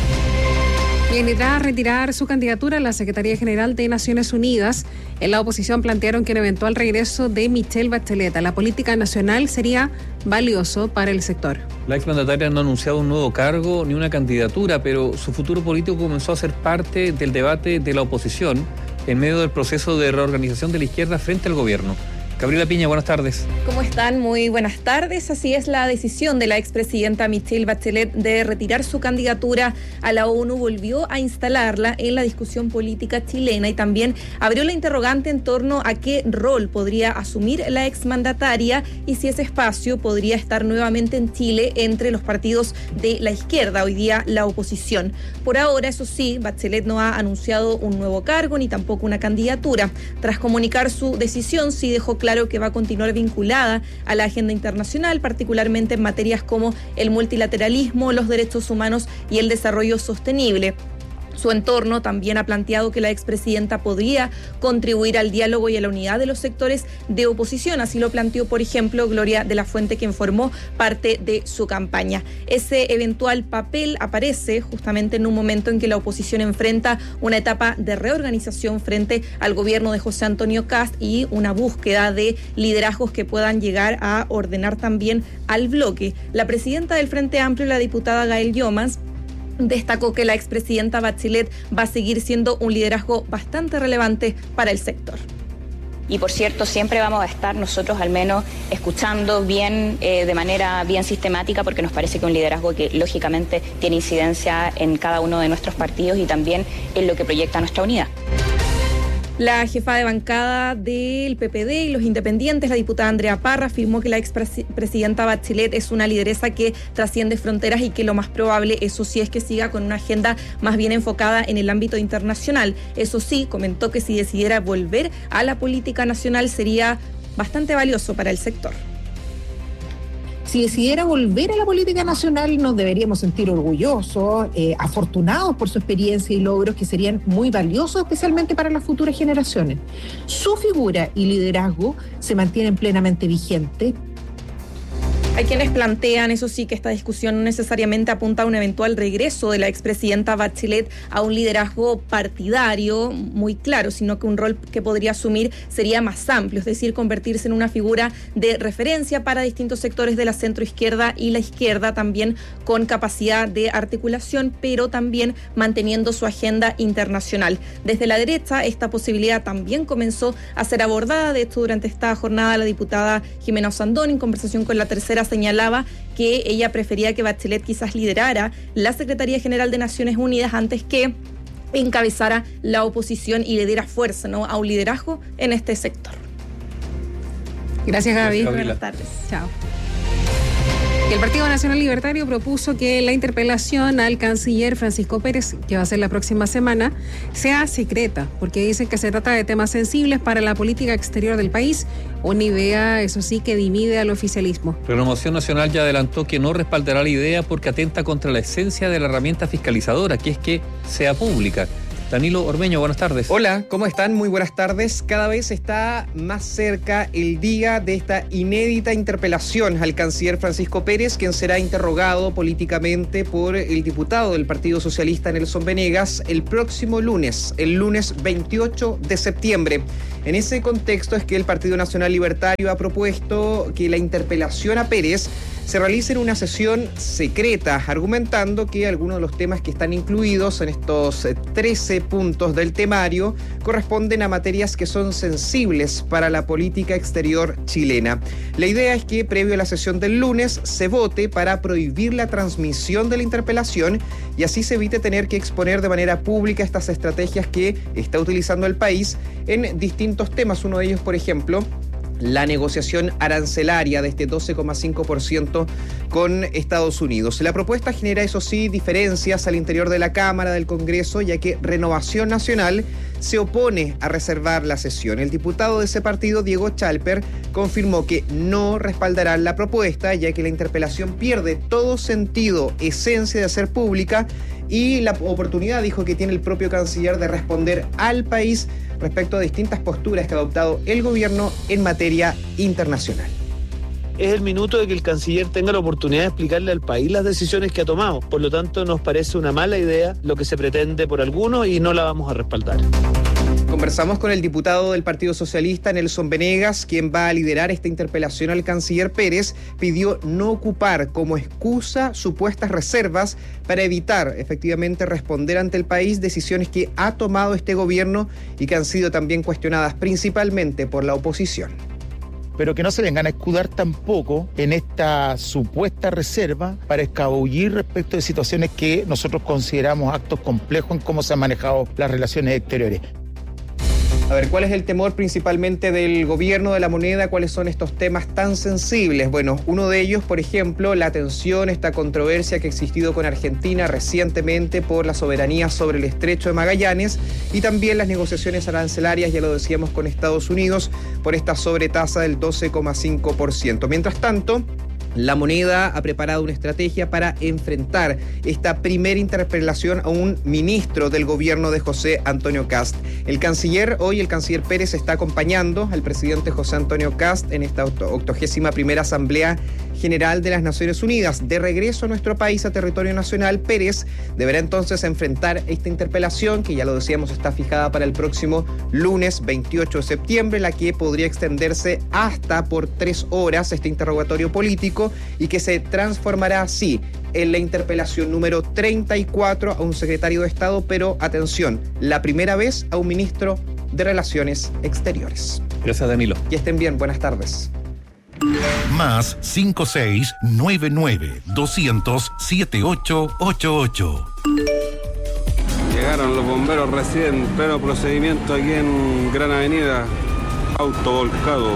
S10: Bien, y tras retirar su candidatura a la Secretaría General de Naciones Unidas, en la oposición plantearon que el eventual regreso de Michelle Bachelet a la política nacional sería valioso para el sector.
S11: La exmandataria no ha anunciado un nuevo cargo ni una candidatura, pero su futuro político comenzó a ser parte del debate de la oposición en medio del proceso de reorganización de la izquierda frente al gobierno. Gabriela Piña, buenas tardes.
S3: ¿Cómo están? Muy buenas tardes. Así es, la decisión de la expresidenta Michelle Bachelet de retirar su candidatura a la ONU volvió a instalarla en la discusión política chilena y también abrió la interrogante en torno a qué rol podría asumir la exmandataria y si ese espacio podría estar nuevamente en Chile entre los partidos de la izquierda, hoy día la oposición. Por ahora, eso sí, Bachelet no ha anunciado un nuevo cargo ni tampoco una candidatura. Tras comunicar su decisión, sí dejó claro que va a continuar vinculada a la agenda internacional, particularmente en materias como el multilateralismo, los derechos humanos y el desarrollo sostenible. Su entorno también ha planteado que la expresidenta podría contribuir al diálogo y a la unidad de los sectores de oposición. Así lo planteó, por ejemplo, Gloria de la Fuente, quien formó parte de su campaña. Ese eventual papel aparece justamente en un momento en que la oposición enfrenta una etapa de reorganización frente al gobierno de José Antonio Kast y una búsqueda de liderazgos que puedan llegar a ordenar también al bloque. La presidenta del Frente Amplio, la diputada Gael Llomas, destacó que la expresidenta Bachelet va a seguir siendo un liderazgo bastante relevante para el sector.
S4: Y por cierto, siempre vamos a estar nosotros al menos escuchando bien, de manera bien sistemática, porque nos parece que un liderazgo que lógicamente tiene incidencia en cada uno de nuestros partidos y también en lo que proyecta nuestra unidad.
S3: La jefa de bancada del PPD y los independientes, la diputada Andrea Parra, afirmó que la expresidenta Bachelet es una lideresa que trasciende fronteras y que lo más probable, eso sí, es que siga con una agenda más bien enfocada en el ámbito internacional. Eso sí, comentó que si decidiera volver a la política nacional sería bastante valioso para el sector.
S24: Si decidiera volver a la política nacional, nos deberíamos sentir orgullosos, afortunados por su experiencia y logros que serían muy valiosos, especialmente para las futuras generaciones. Su figura y liderazgo se mantienen plenamente vigentes.
S3: Hay quienes plantean, eso sí, que esta discusión no necesariamente apunta a un eventual regreso de la expresidenta Bachelet a un liderazgo partidario muy claro, sino que un rol que podría asumir sería más amplio, es decir, convertirse en una figura de referencia para distintos sectores de la centroizquierda y la izquierda, también con capacidad de articulación, pero también manteniendo su agenda internacional. Desde la derecha, esta posibilidad también comenzó a ser abordada. De hecho, durante esta jornada, la diputada Jimena Osandón, en conversación con La Tercera, señalaba que ella prefería que Bachelet quizás liderara la Secretaría General de Naciones Unidas antes que encabezara la oposición y le diera fuerza, ¿no?, a un liderazgo en este sector.
S10: Gracias, Gaby.
S3: Buenas tardes.
S10: Chao. El Partido Nacional Libertario propuso que la interpelación al canciller Francisco Pérez, que va a ser la próxima semana, sea secreta, porque dicen que se trata de temas sensibles para la política exterior del país, una idea, eso sí, que divide al oficialismo.
S11: Renovación Nacional ya adelantó que no respaldará la idea porque atenta contra la esencia de la herramienta fiscalizadora, que es que sea pública. Danilo Ormeño, buenas tardes.
S1: Hola, ¿cómo están? Muy buenas tardes. Cada vez está más cerca el día de esta inédita interpelación al canciller Francisco Pérez, quien será interrogado políticamente por el diputado del Partido Socialista Nelson Venegas el próximo lunes, el lunes 28 de septiembre. En ese contexto es que el Partido Nacional Libertario ha propuesto que la interpelación a Pérez se realice en una sesión secreta, argumentando que algunos de los temas que están incluidos en estos 13 puntos del temario corresponden a materias que son sensibles para la política exterior chilena. La idea es que previo a la sesión del lunes se vote para prohibir la transmisión de la interpelación y así se evite tener que exponer de manera pública estas estrategias que está utilizando el país en distintos temas. Uno de ellos, por ejemplo, la negociación arancelaria de este 12,5% con Estados Unidos. La propuesta genera, eso sí, diferencias al interior de la Cámara del Congreso, ya que Renovación Nacional se opone a reservar la sesión. El diputado de ese partido, Diego Chalper, confirmó que no respaldarán la propuesta, ya que la interpelación pierde todo sentido, esencia de hacer pública y la oportunidad, dijo, que tiene el propio canciller de responder al país respecto a distintas posturas que ha adoptado el gobierno en materia internacional.
S5: Es el minuto de que el canciller tenga la oportunidad de explicarle al país las decisiones que ha tomado. Por lo tanto, nos parece una mala idea lo que se pretende por algunos y no la vamos a respaldar.
S1: Conversamos con el diputado del Partido Socialista, Nelson Venegas, quien va a liderar esta interpelación al canciller Pérez. Pidió no ocupar como excusa supuestas reservas para evitar efectivamente responder ante el país decisiones que ha tomado este gobierno y que han sido también cuestionadas principalmente por la oposición.
S12: Pero que no se vengan a escudar tampoco en esta supuesta reserva para escabullir respecto de situaciones que nosotros consideramos actos complejos en cómo se han manejado las relaciones exteriores.
S1: A ver, ¿cuál es el temor principalmente del gobierno de la moneda? ¿Cuáles son estos temas tan sensibles? Bueno, uno de ellos, por ejemplo, la tensión, esta controversia que ha existido con Argentina recientemente por la soberanía sobre el Estrecho de Magallanes y también las negociaciones arancelarias, ya lo decíamos, con Estados Unidos por esta sobretasa del 12,5%. Mientras tanto, la moneda ha preparado una estrategia para enfrentar esta primera interpelación a un ministro del gobierno de José Antonio Kast. El canciller Pérez está acompañando al presidente José Antonio Kast en esta 81ª Asamblea General de las Naciones Unidas. De regreso a nuestro país, a territorio nacional, Pérez deberá entonces enfrentar esta interpelación, que ya lo decíamos está fijada para el próximo lunes 28 de septiembre, la que podría extenderse hasta por 3 horas, este interrogatorio político, y que se transformará así en la interpelación número 34 a un secretario de Estado, pero atención, la primera vez a un ministro de Relaciones Exteriores.
S11: Gracias, Danilo.
S1: Que estén bien, buenas tardes.
S9: Más 56-99-200-7888.
S13: Llegaron los bomberos recién, pleno procedimiento aquí en Gran Avenida, auto volcado.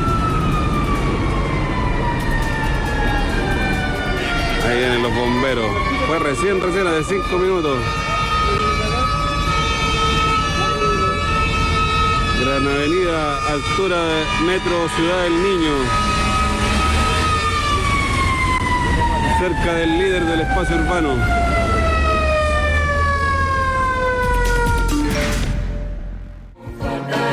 S13: Ahí vienen los bomberos. Fue recién, hace 5 minutos. Gran Avenida, altura de Metro Ciudad del Niño. Cerca del líder del espacio urbano.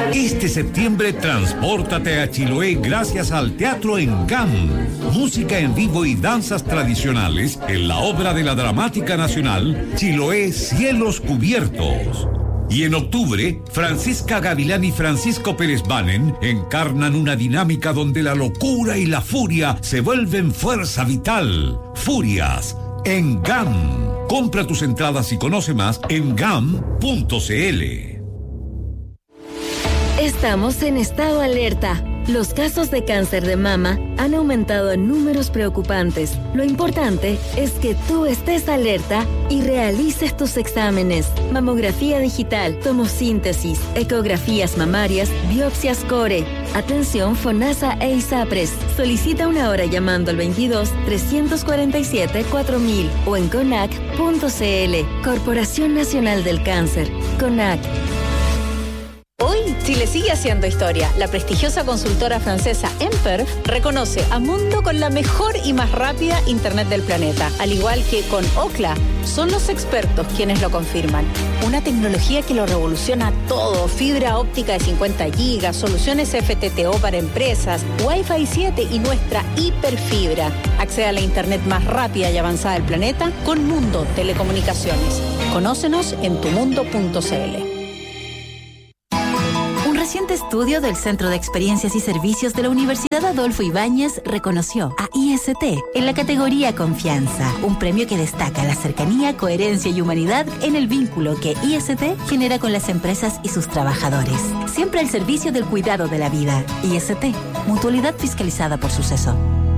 S9: Este septiembre transpórtate a Chiloé gracias al Teatro Engam. Música en vivo y danzas tradicionales en la obra de la Dramática Nacional Chiloé Cielos Cubiertos. Y en octubre, Francisca Gavilán y Francisco Pérez Banen encarnan una dinámica donde la locura y la furia se vuelven fuerza vital. Furias, en GAM. Compra tus entradas y conoce más en gam.cl.
S6: Estamos en estado alerta. Los casos de cáncer de mama han aumentado en números preocupantes. Lo importante es que tú estés alerta y realices tus exámenes. Mamografía digital, tomosíntesis, ecografías mamarias, biopsias core. Atención FONASA e ISAPRES. Solicita una hora llamando al 22-347-4000 o en CONAC.cl. Corporación Nacional del Cáncer. CONAC.
S14: Hoy, Chile sigue haciendo historia. La prestigiosa consultora francesa Emper reconoce a Mundo con la mejor y más rápida Internet del planeta. Al igual que con Ookla, son los expertos quienes lo confirman. Una tecnología que lo revoluciona todo. Fibra óptica de 50 gigas, soluciones FTTO para empresas, Wi-Fi 7 y nuestra hiperfibra. Accede a la Internet más rápida y avanzada del planeta con Mundo Telecomunicaciones. Conócenos en tumundo.cl.
S16: Un reciente estudio del Centro de Experiencias y Servicios de la Universidad Adolfo Ibáñez reconoció a IST en la categoría Confianza, un premio que destaca la cercanía, coherencia y humanidad en el vínculo que IST genera con las empresas y sus trabajadores. Siempre al servicio del cuidado de la vida. IST, mutualidad fiscalizada por Suceso.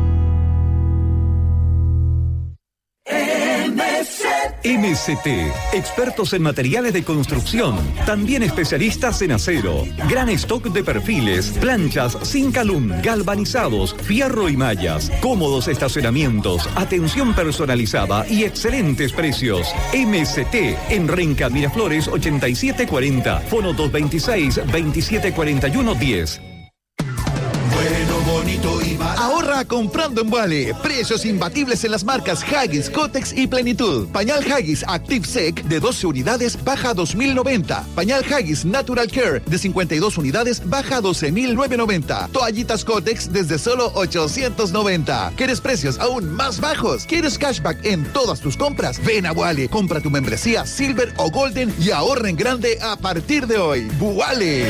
S17: MST, expertos en materiales de construcción, también especialistas en acero. Gran stock de perfiles, planchas, Zincalum, galvanizados, fierro y mallas, cómodos estacionamientos, atención personalizada y excelentes precios. MST, en Renca Miraflores 8740, fono 226-2741-10.
S25: Bueno, bonito y barato. Ahorra comprando en Wally. Precios imbatibles en las marcas Huggies, Kotex y Plenitud. Pañal Huggies Active Sec de 12 unidades baja a 2.090. Pañal Huggies Natural Care de 52 unidades baja a 12.990. Toallitas Kotex desde solo 890. ¿Quieres precios aún más bajos? ¿Quieres cashback en todas tus compras? Ven a Wally. Compra tu membresía Silver o Golden y ahorra en grande a partir de hoy. Wally.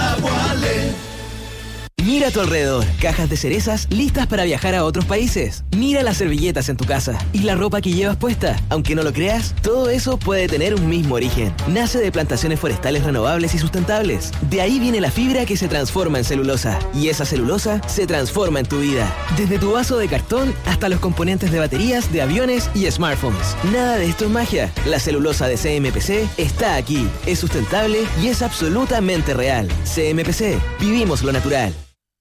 S26: Mira a tu alrededor, cajas de cerezas listas para viajar a otros países. Mira las servilletas en tu casa y la ropa que llevas puesta. Aunque no lo creas, todo eso puede tener un mismo origen. Nace de plantaciones forestales renovables y sustentables. De ahí viene la fibra que se transforma en celulosa. Y esa celulosa se transforma en tu vida. Desde tu vaso de cartón hasta los componentes de baterías, de aviones y smartphones. Nada de esto es magia. La celulosa de CMPC está aquí. Es sustentable y es absolutamente real. CMPC, vivimos lo natural.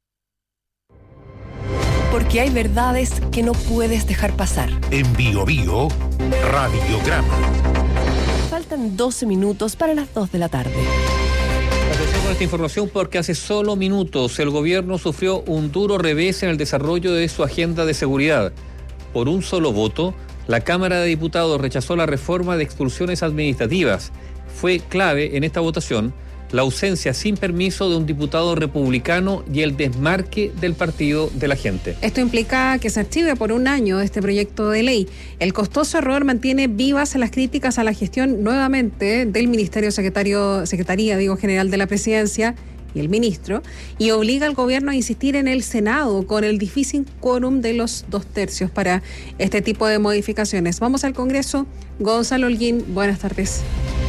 S8: Porque hay verdades que no puedes dejar pasar.
S9: En Bio Bio, Radiograma.
S8: Faltan 12 minutos para las 2 de la tarde.
S11: Atención con esta información porque hace solo minutos el gobierno sufrió un duro revés en el desarrollo de su agenda de seguridad. Por un solo voto, la Cámara de Diputados rechazó la reforma de expulsiones administrativas. Fue clave en esta votación la ausencia sin permiso de un diputado republicano y el desmarque del Partido de la Gente.
S10: Esto implica que se archive por un año este proyecto de ley. El costoso error mantiene vivas las críticas a la gestión nuevamente del Secretaría General de la Presidencia y el ministro, y obliga al gobierno a insistir en el Senado con el difícil quórum de los 2/3 para este tipo de modificaciones. Vamos al Congreso. Gonzalo Holguín, buenas tardes.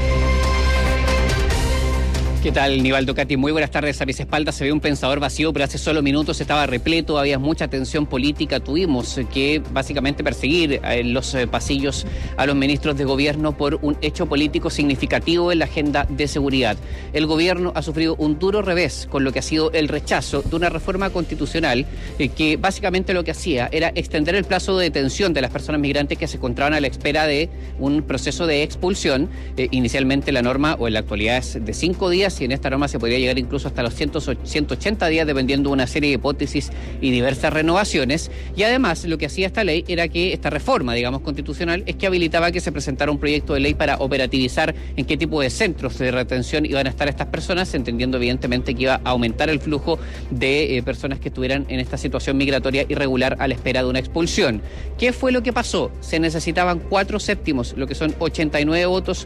S27: ¿Qué tal, Nivaldo, Katy? Muy buenas tardes. A mis espaldas se ve un pensador vacío, pero hace solo minutos estaba repleto, había mucha tensión política. Tuvimos que básicamente perseguir en los pasillos a los ministros de gobierno por un hecho político significativo en la agenda de seguridad. El gobierno ha sufrido un duro revés con lo que ha sido el rechazo de una reforma constitucional que básicamente lo que hacía era extender el plazo de detención de las personas migrantes que se encontraban a la espera de un proceso de expulsión. Inicialmente la norma, o en la actualidad, es de 5 días días y en esta norma se podría llegar incluso hasta los 180 días dependiendo de una serie de hipótesis y diversas renovaciones. Y además lo que hacía esta ley era que esta reforma, digamos, constitucional, es que habilitaba que se presentara un proyecto de ley para operativizar en qué tipo de centros de retención iban a estar estas personas, entendiendo evidentemente que iba a aumentar el flujo de personas que estuvieran en esta situación migratoria irregular a la espera de una expulsión. ¿Qué fue lo que pasó? Se necesitaban 4/7, lo que son 89 votos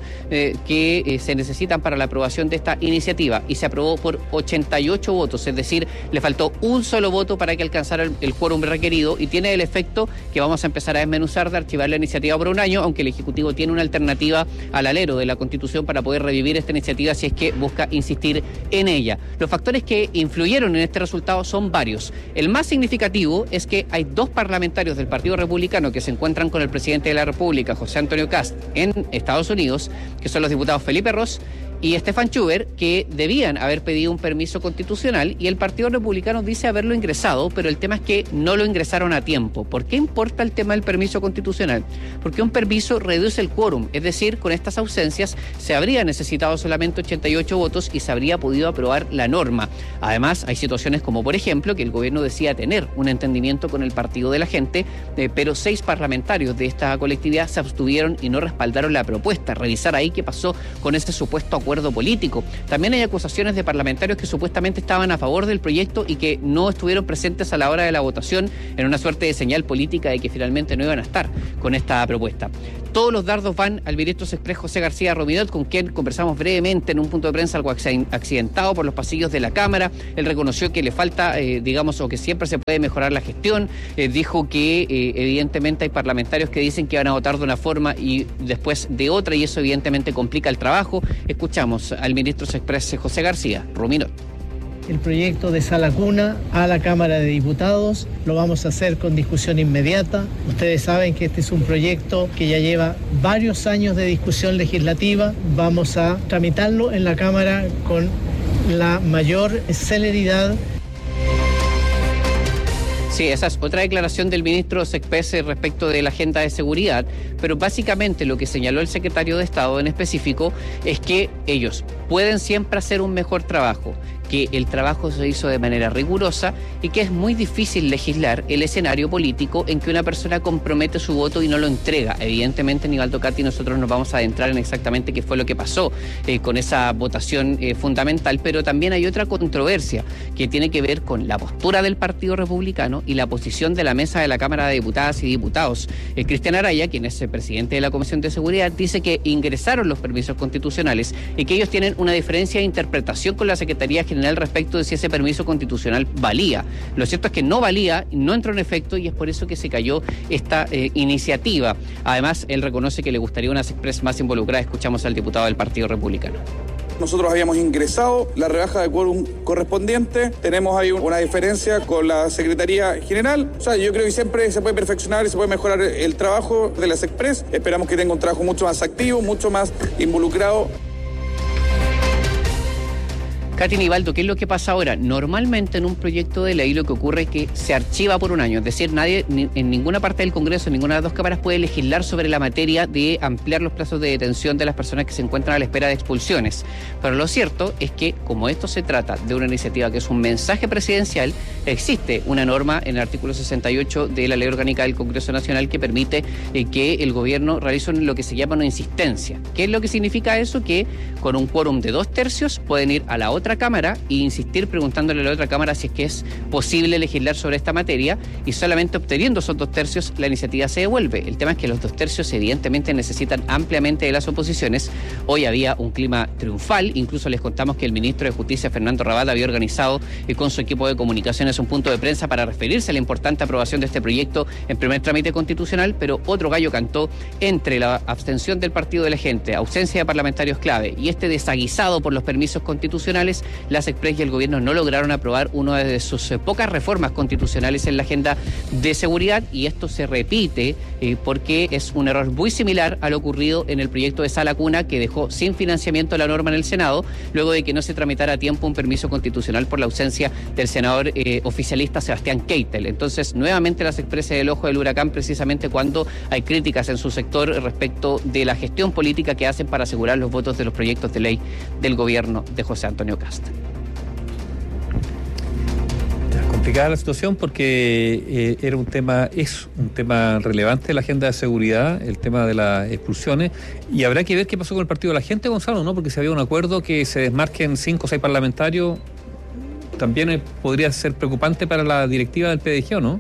S27: que se necesitan para la aprobación de esta iniciativa, y se aprobó por 88 votos, es decir, le faltó un solo voto para que alcanzara el quórum requerido, y tiene el efecto que vamos a empezar a desmenuzar de archivar la iniciativa por un año, aunque el Ejecutivo tiene una alternativa al alero de la Constitución para poder revivir esta iniciativa si es que busca insistir en ella. Los factores que influyeron en este resultado son varios. El más significativo es que hay 2 parlamentarios del Partido Republicano que se encuentran con el presidente de la República, José Antonio Kast, en Estados Unidos, que son los diputados Felipe Ros y Stefan Schubert, que debían haber pedido un permiso constitucional, y el Partido Republicano dice haberlo ingresado, pero el tema es que no lo ingresaron a tiempo. ¿Por qué importa el tema del permiso constitucional? Porque un permiso reduce el quórum, es decir, con estas ausencias se habría necesitado solamente 88 votos y se habría podido aprobar la norma. Además, hay situaciones como, por ejemplo, que el gobierno decía tener un entendimiento con el Partido de la Gente, pero 6 parlamentarios de esta colectividad se abstuvieron y no respaldaron la propuesta. Revisar ahí qué pasó con ese supuesto acuerdo político. También hay acusaciones de parlamentarios que supuestamente estaban a favor del proyecto y que no estuvieron presentes a la hora de la votación, en una suerte de señal política de que finalmente no iban a estar con esta propuesta. Todos los dardos van al ministro Express José García Rominot, con quien conversamos brevemente en un punto de prensa algo accidentado por los pasillos de la Cámara. Él reconoció que le falta, o que siempre se puede mejorar la gestión. Dijo que evidentemente hay parlamentarios que dicen que van a votar de una forma y después de otra, y eso evidentemente complica el trabajo. Escuchamos al ministro Express José García Rominot.
S7: El proyecto de Sala Cuna a la Cámara de Diputados lo vamos a hacer con discusión inmediata. Ustedes saben que este es un proyecto que ya lleva varios años de discusión legislativa. Vamos a tramitarlo en la Cámara con la mayor celeridad.
S27: Sí, esa es otra declaración del ministro Sexpese respecto de la agenda de seguridad, pero básicamente lo que señaló el secretario de Estado en específico es que ellos pueden siempre hacer un mejor trabajo, que el trabajo se hizo de manera rigurosa y que es muy difícil legislar el escenario político en que una persona compromete su voto y no lo entrega. Evidentemente, Nivaldo Cati, nosotros nos vamos a adentrar en exactamente qué fue lo que pasó con esa votación fundamental, pero también hay otra controversia que tiene que ver con la postura del Partido Republicano y la posición de la mesa de la Cámara de Diputadas y Diputados. Cristian Araya, quien es el presidente de la Comisión de Seguridad, dice que ingresaron los permisos constitucionales y que ellos tienen una diferencia de interpretación con la Secretaría General respecto de si ese permiso constitucional valía. Lo cierto es que no valía, no entró en efecto, y es por eso que se cayó esta iniciativa. Además, él reconoce que le gustaría unas Express más involucradas. Escuchamos al diputado del Partido Republicano.
S15: Nosotros habíamos ingresado la rebaja de quórum correspondiente, tenemos ahí una diferencia con la Secretaría General. O sea, yo creo que siempre se puede perfeccionar y se puede mejorar el trabajo de las Express. Esperamos que tenga un trabajo mucho más activo, mucho más involucrado.
S27: Katy, Nivaldo, ¿qué es lo que pasa ahora? Normalmente en un proyecto de ley lo que ocurre es que se archiva por un año, es decir, nadie en ninguna parte del Congreso, en ninguna de las dos cámaras puede legislar sobre la materia de ampliar los plazos de detención de las personas que se encuentran a la espera de expulsiones. Pero lo cierto es que, como esto se trata de una iniciativa que es un mensaje presidencial, existe una norma en el artículo 68 de la Ley Orgánica del Congreso Nacional que permite que el gobierno realice lo que se llama una insistencia. ¿Qué es lo que significa eso? Que con un quórum de 2/3 pueden ir a la otra cámara e insistir preguntándole a la otra cámara si es que es posible legislar sobre esta materia, y solamente obteniendo esos 2/3 la iniciativa se devuelve. El tema es que los 2/3 evidentemente necesitan ampliamente de las oposiciones. Hoy había un clima triunfal, incluso les contamos que el ministro de Justicia, Fernando Rabada, había organizado con su equipo de comunicaciones un punto de prensa para referirse a la importante aprobación de este proyecto en primer trámite constitucional, pero otro gallo cantó. Entre la abstención del Partido de la Gente, ausencia de parlamentarios clave y este desaguisado por los permisos constitucionales, constitucionales, las Express y el gobierno no lograron aprobar una de sus pocas reformas constitucionales en la agenda de seguridad, y esto se repite porque es un error muy similar a lo ocurrido en el proyecto de Sala Cuna, que dejó sin financiamiento la norma en el Senado, luego de que no se tramitara a tiempo un permiso constitucional por la ausencia del senador oficialista Sebastián Keitel. Entonces, nuevamente las Express del ojo del huracán, precisamente cuando hay críticas en su sector respecto de la gestión política que hacen para asegurar los votos de los proyectos de ley del gobierno de José Antonio Kast.
S11: Complicada la situación porque es un tema relevante en la agenda de seguridad, el tema de las expulsiones, y habrá que ver qué pasó con el Partido de la Gente, Gonzalo, ¿no? Porque si había un acuerdo que se desmarquen 5 o 6 parlamentarios, también podría ser preocupante para la directiva del PDG, ¿o no?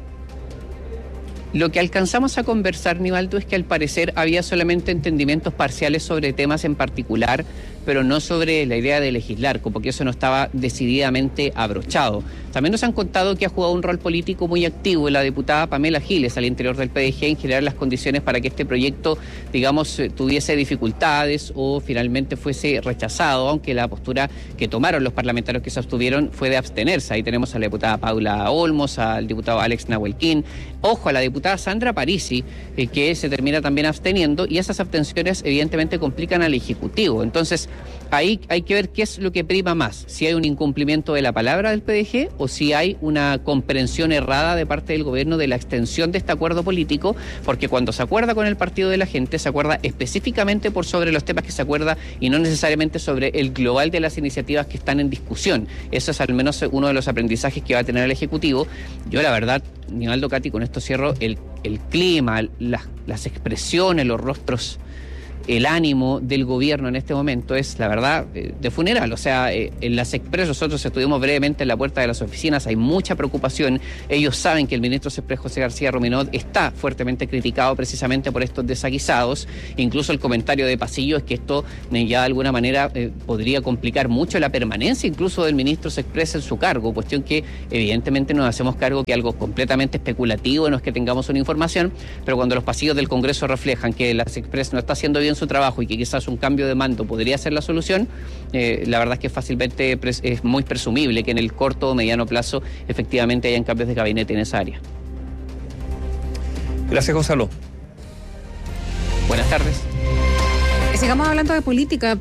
S27: Lo que alcanzamos a conversar, Nivaldo, es que al parecer había solamente entendimientos parciales sobre temas en particular, pero no sobre la idea de legislar, como que eso no estaba decididamente abrochado. También nos han contado que ha jugado un rol político muy activo la diputada Pamela Giles al interior del PDG en generar las condiciones para que este proyecto, digamos, tuviese dificultades o finalmente fuese rechazado, aunque la postura que tomaron los parlamentarios que se abstuvieron fue de abstenerse. Ahí tenemos a la diputada Paula Olmos, al diputado Alex Nahuelquín, ojo, a la diputada Sandra Parisi, que se termina también absteniendo, y esas abstenciones evidentemente complican al Ejecutivo. Entonces, ahí hay que ver qué es lo que prima más, si hay un incumplimiento de la palabra del PDG o si hay una comprensión errada de parte del gobierno de la extensión de este acuerdo político, porque cuando se acuerda con el Partido de la Gente, se acuerda específicamente por sobre los temas que se acuerda y no necesariamente sobre el global de las iniciativas que están en discusión. Eso es al menos uno de los aprendizajes que va a tener el Ejecutivo. Yo la verdad, Nivaldo, Katy, con esto cierro, el clima, las expresiones, los rostros, el ánimo del gobierno en este momento es, la verdad, de funeral. O sea, en las Express nosotros estuvimos brevemente en la puerta de las oficinas, hay mucha preocupación. Ellos saben que el ministro Express José García Ruminot está fuertemente criticado precisamente por estos desaguisados. Incluso el comentario de pasillo es que esto ya de alguna manera podría complicar mucho la permanencia incluso del ministro Express en su cargo, cuestión que evidentemente nos hacemos cargo que algo completamente especulativo, no es que tengamos una información, pero cuando los pasillos del Congreso reflejan que las Express no está haciendo bien su trabajo y que quizás un cambio de mando podría ser la solución, la verdad es que fácilmente es muy presumible que en el corto o mediano plazo efectivamente hayan cambios de gabinete en esa área.
S11: Gracias, Gonzalo.
S27: Buenas tardes.
S10: Sigamos hablando de política,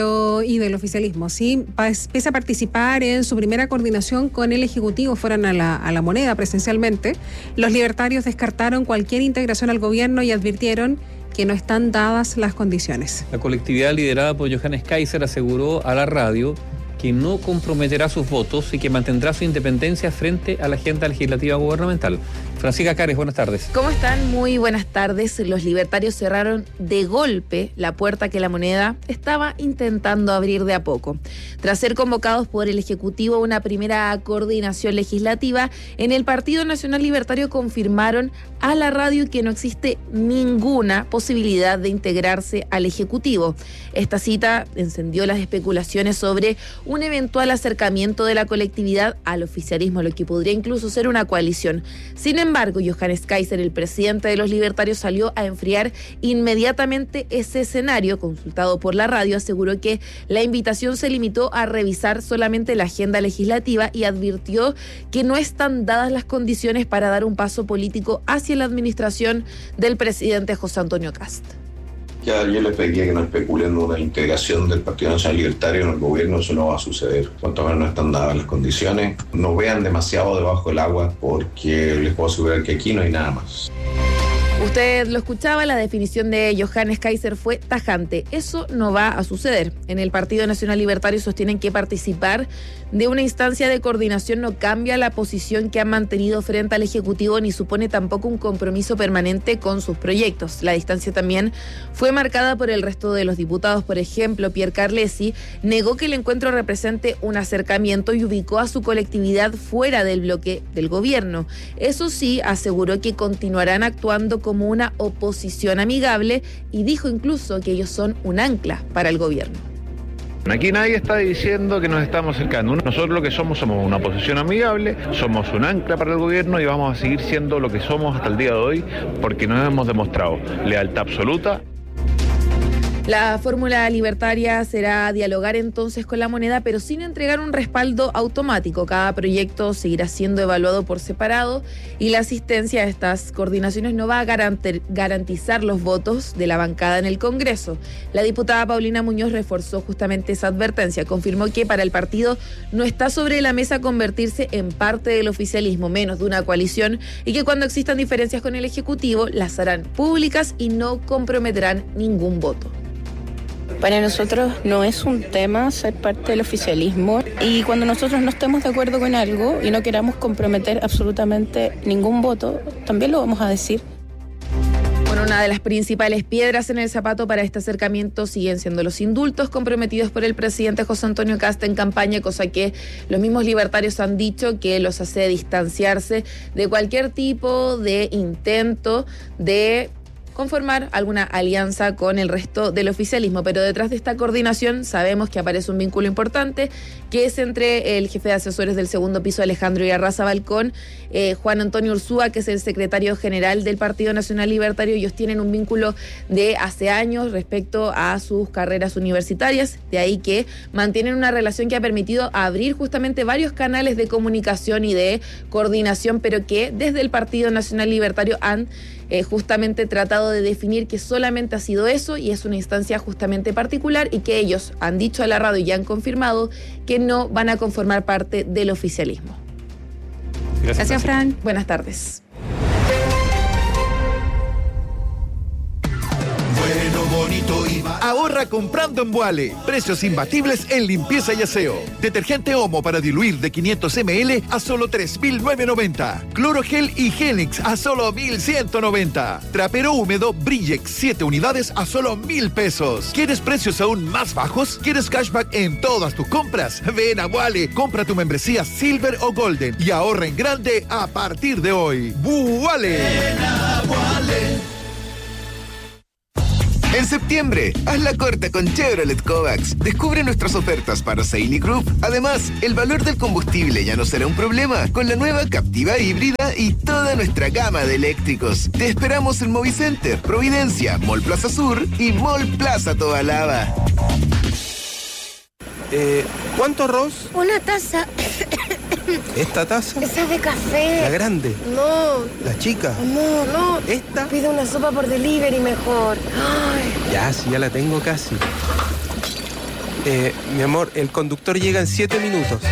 S10: y del oficialismo, ¿sí? Pese a participar en su primera coordinación con el Ejecutivo, fueron a la Moneda presencialmente, los libertarios descartaron cualquier integración al gobierno y advirtieron que no están dadas las condiciones.
S11: La colectividad liderada por Johannes Kaiser aseguró a la radio que no comprometerá sus votos y que mantendrá su independencia frente a la agenda legislativa gubernamental. Francisca Cares, buenas tardes.
S2: ¿Cómo están? Muy buenas tardes. Los libertarios cerraron de golpe la puerta que la Moneda estaba intentando abrir de a poco. Tras ser convocados por el Ejecutivo a una primera coordinación legislativa, en el Partido Nacional Libertario confirmaron a la radio que no existe ninguna posibilidad de integrarse al Ejecutivo. Esta cita encendió las especulaciones sobre un eventual acercamiento de la colectividad al oficialismo, lo que podría incluso ser una coalición. Sin embargo, Johannes Kaiser, el presidente de los libertarios, salió a enfriar inmediatamente ese escenario. Consultado por la radio, aseguró que la invitación se limitó a revisar solamente la agenda legislativa y advirtió que no están dadas las condiciones para dar un paso político hacia la administración del presidente José Antonio Kast.
S18: Ya yo les pediría que no especulen una integración del Partido Nacional Libertario en el gobierno, eso no va a suceder. Cuanto menos no están dadas las condiciones, no vean demasiado debajo del agua, porque les puedo asegurar que aquí no hay nada más.
S2: Usted lo escuchaba, la definición de Johannes Kaiser fue tajante. Eso no va a suceder. En el Partido Nacional Libertario sostienen que participar de una instancia de coordinación no cambia la posición que han mantenido frente al Ejecutivo ni supone tampoco un compromiso permanente con sus proyectos. La distancia también fue marcada por el resto de los diputados. Por ejemplo, Pierre Carlesi negó que el encuentro represente un acercamiento y ubicó a su colectividad fuera del bloque del gobierno. Eso sí, aseguró que continuarán actuando como una oposición amigable y dijo incluso que ellos son un ancla para el gobierno.
S19: Aquí nadie está diciendo que nos estamos acercando. Nosotros lo que somos una oposición amigable, somos un ancla para el gobierno y vamos a seguir siendo lo que somos hasta el día de hoy porque nos hemos demostrado lealtad absoluta.
S2: La fórmula libertaria será dialogar entonces con la moneda, pero sin entregar un respaldo automático. Cada proyecto seguirá siendo evaluado por separado y la asistencia a estas coordinaciones no va a garantizar los votos de la bancada en el Congreso. La diputada Paulina Muñoz reforzó justamente esa advertencia. Confirmó que para el partido no está sobre la mesa convertirse en parte del oficialismo, menos de una coalición, y que cuando existan diferencias con el Ejecutivo las harán públicas y no comprometerán ningún voto.
S3: Para nosotros no es un tema ser parte del oficialismo y cuando nosotros no estemos de acuerdo con algo y no queramos comprometer absolutamente ningún voto, también lo vamos a decir.
S2: Bueno, una de las principales piedras en el zapato para este acercamiento siguen siendo los indultos comprometidos por el presidente José Antonio Kast en campaña, cosa que los mismos libertarios han dicho que los hace distanciarse de cualquier tipo de intento de conformar alguna alianza con el resto del oficialismo, pero detrás de esta coordinación sabemos que aparece un vínculo importante, que es entre el jefe de asesores del segundo piso, Alejandro Yarrazábal, con Juan Antonio Ursúa, que es el secretario general del Partido Nacional Libertario. Ellos tienen un vínculo de hace años respecto a sus carreras universitarias, de ahí que mantienen una relación que ha permitido abrir justamente varios canales de comunicación y de coordinación, pero que desde el Partido Nacional Libertario han justamente tratado de definir que solamente ha sido eso y es una instancia justamente particular y que ellos han dicho a la radio y ya han confirmado que no van a conformar parte del oficialismo.
S10: Gracias, Fran.
S2: Buenas tardes.
S25: Ahorra comprando en Vuale. Precios imbatibles en limpieza y aseo. Detergente Omo para diluir de 500 ml a solo 3.990. Clorogel y Genix a solo 1.190. Trapero húmedo Brillex 7 unidades a solo 1.000 pesos. ¿Quieres precios aún más bajos? ¿Quieres cashback en todas tus compras? Ven a Vuale, compra tu membresía Silver o Golden y ahorra en grande a partir de hoy. ¡Vuale!
S4: Ven a Vuale. En septiembre, haz la corta con Chevrolet Kovacs. Descubre nuestras ofertas para Seili Group. Además, el valor del combustible ya no será un problema con la nueva Captiva híbrida y toda nuestra gama de eléctricos. Te esperamos en Movicenter, Providencia, Mall Plaza Sur y Mall Plaza Tobalaba.
S20: ¿Cuánto arroz?
S21: Una taza.
S20: ¿Esta taza?
S21: Esa es de café.
S20: ¿La grande?
S21: No.
S20: ¿La chica?
S21: No.
S20: ¿Esta?
S21: Pide una sopa por delivery mejor. Ay.
S20: Ya, sí, ya la tengo casi. Mi amor, el conductor llega en 7 minutos.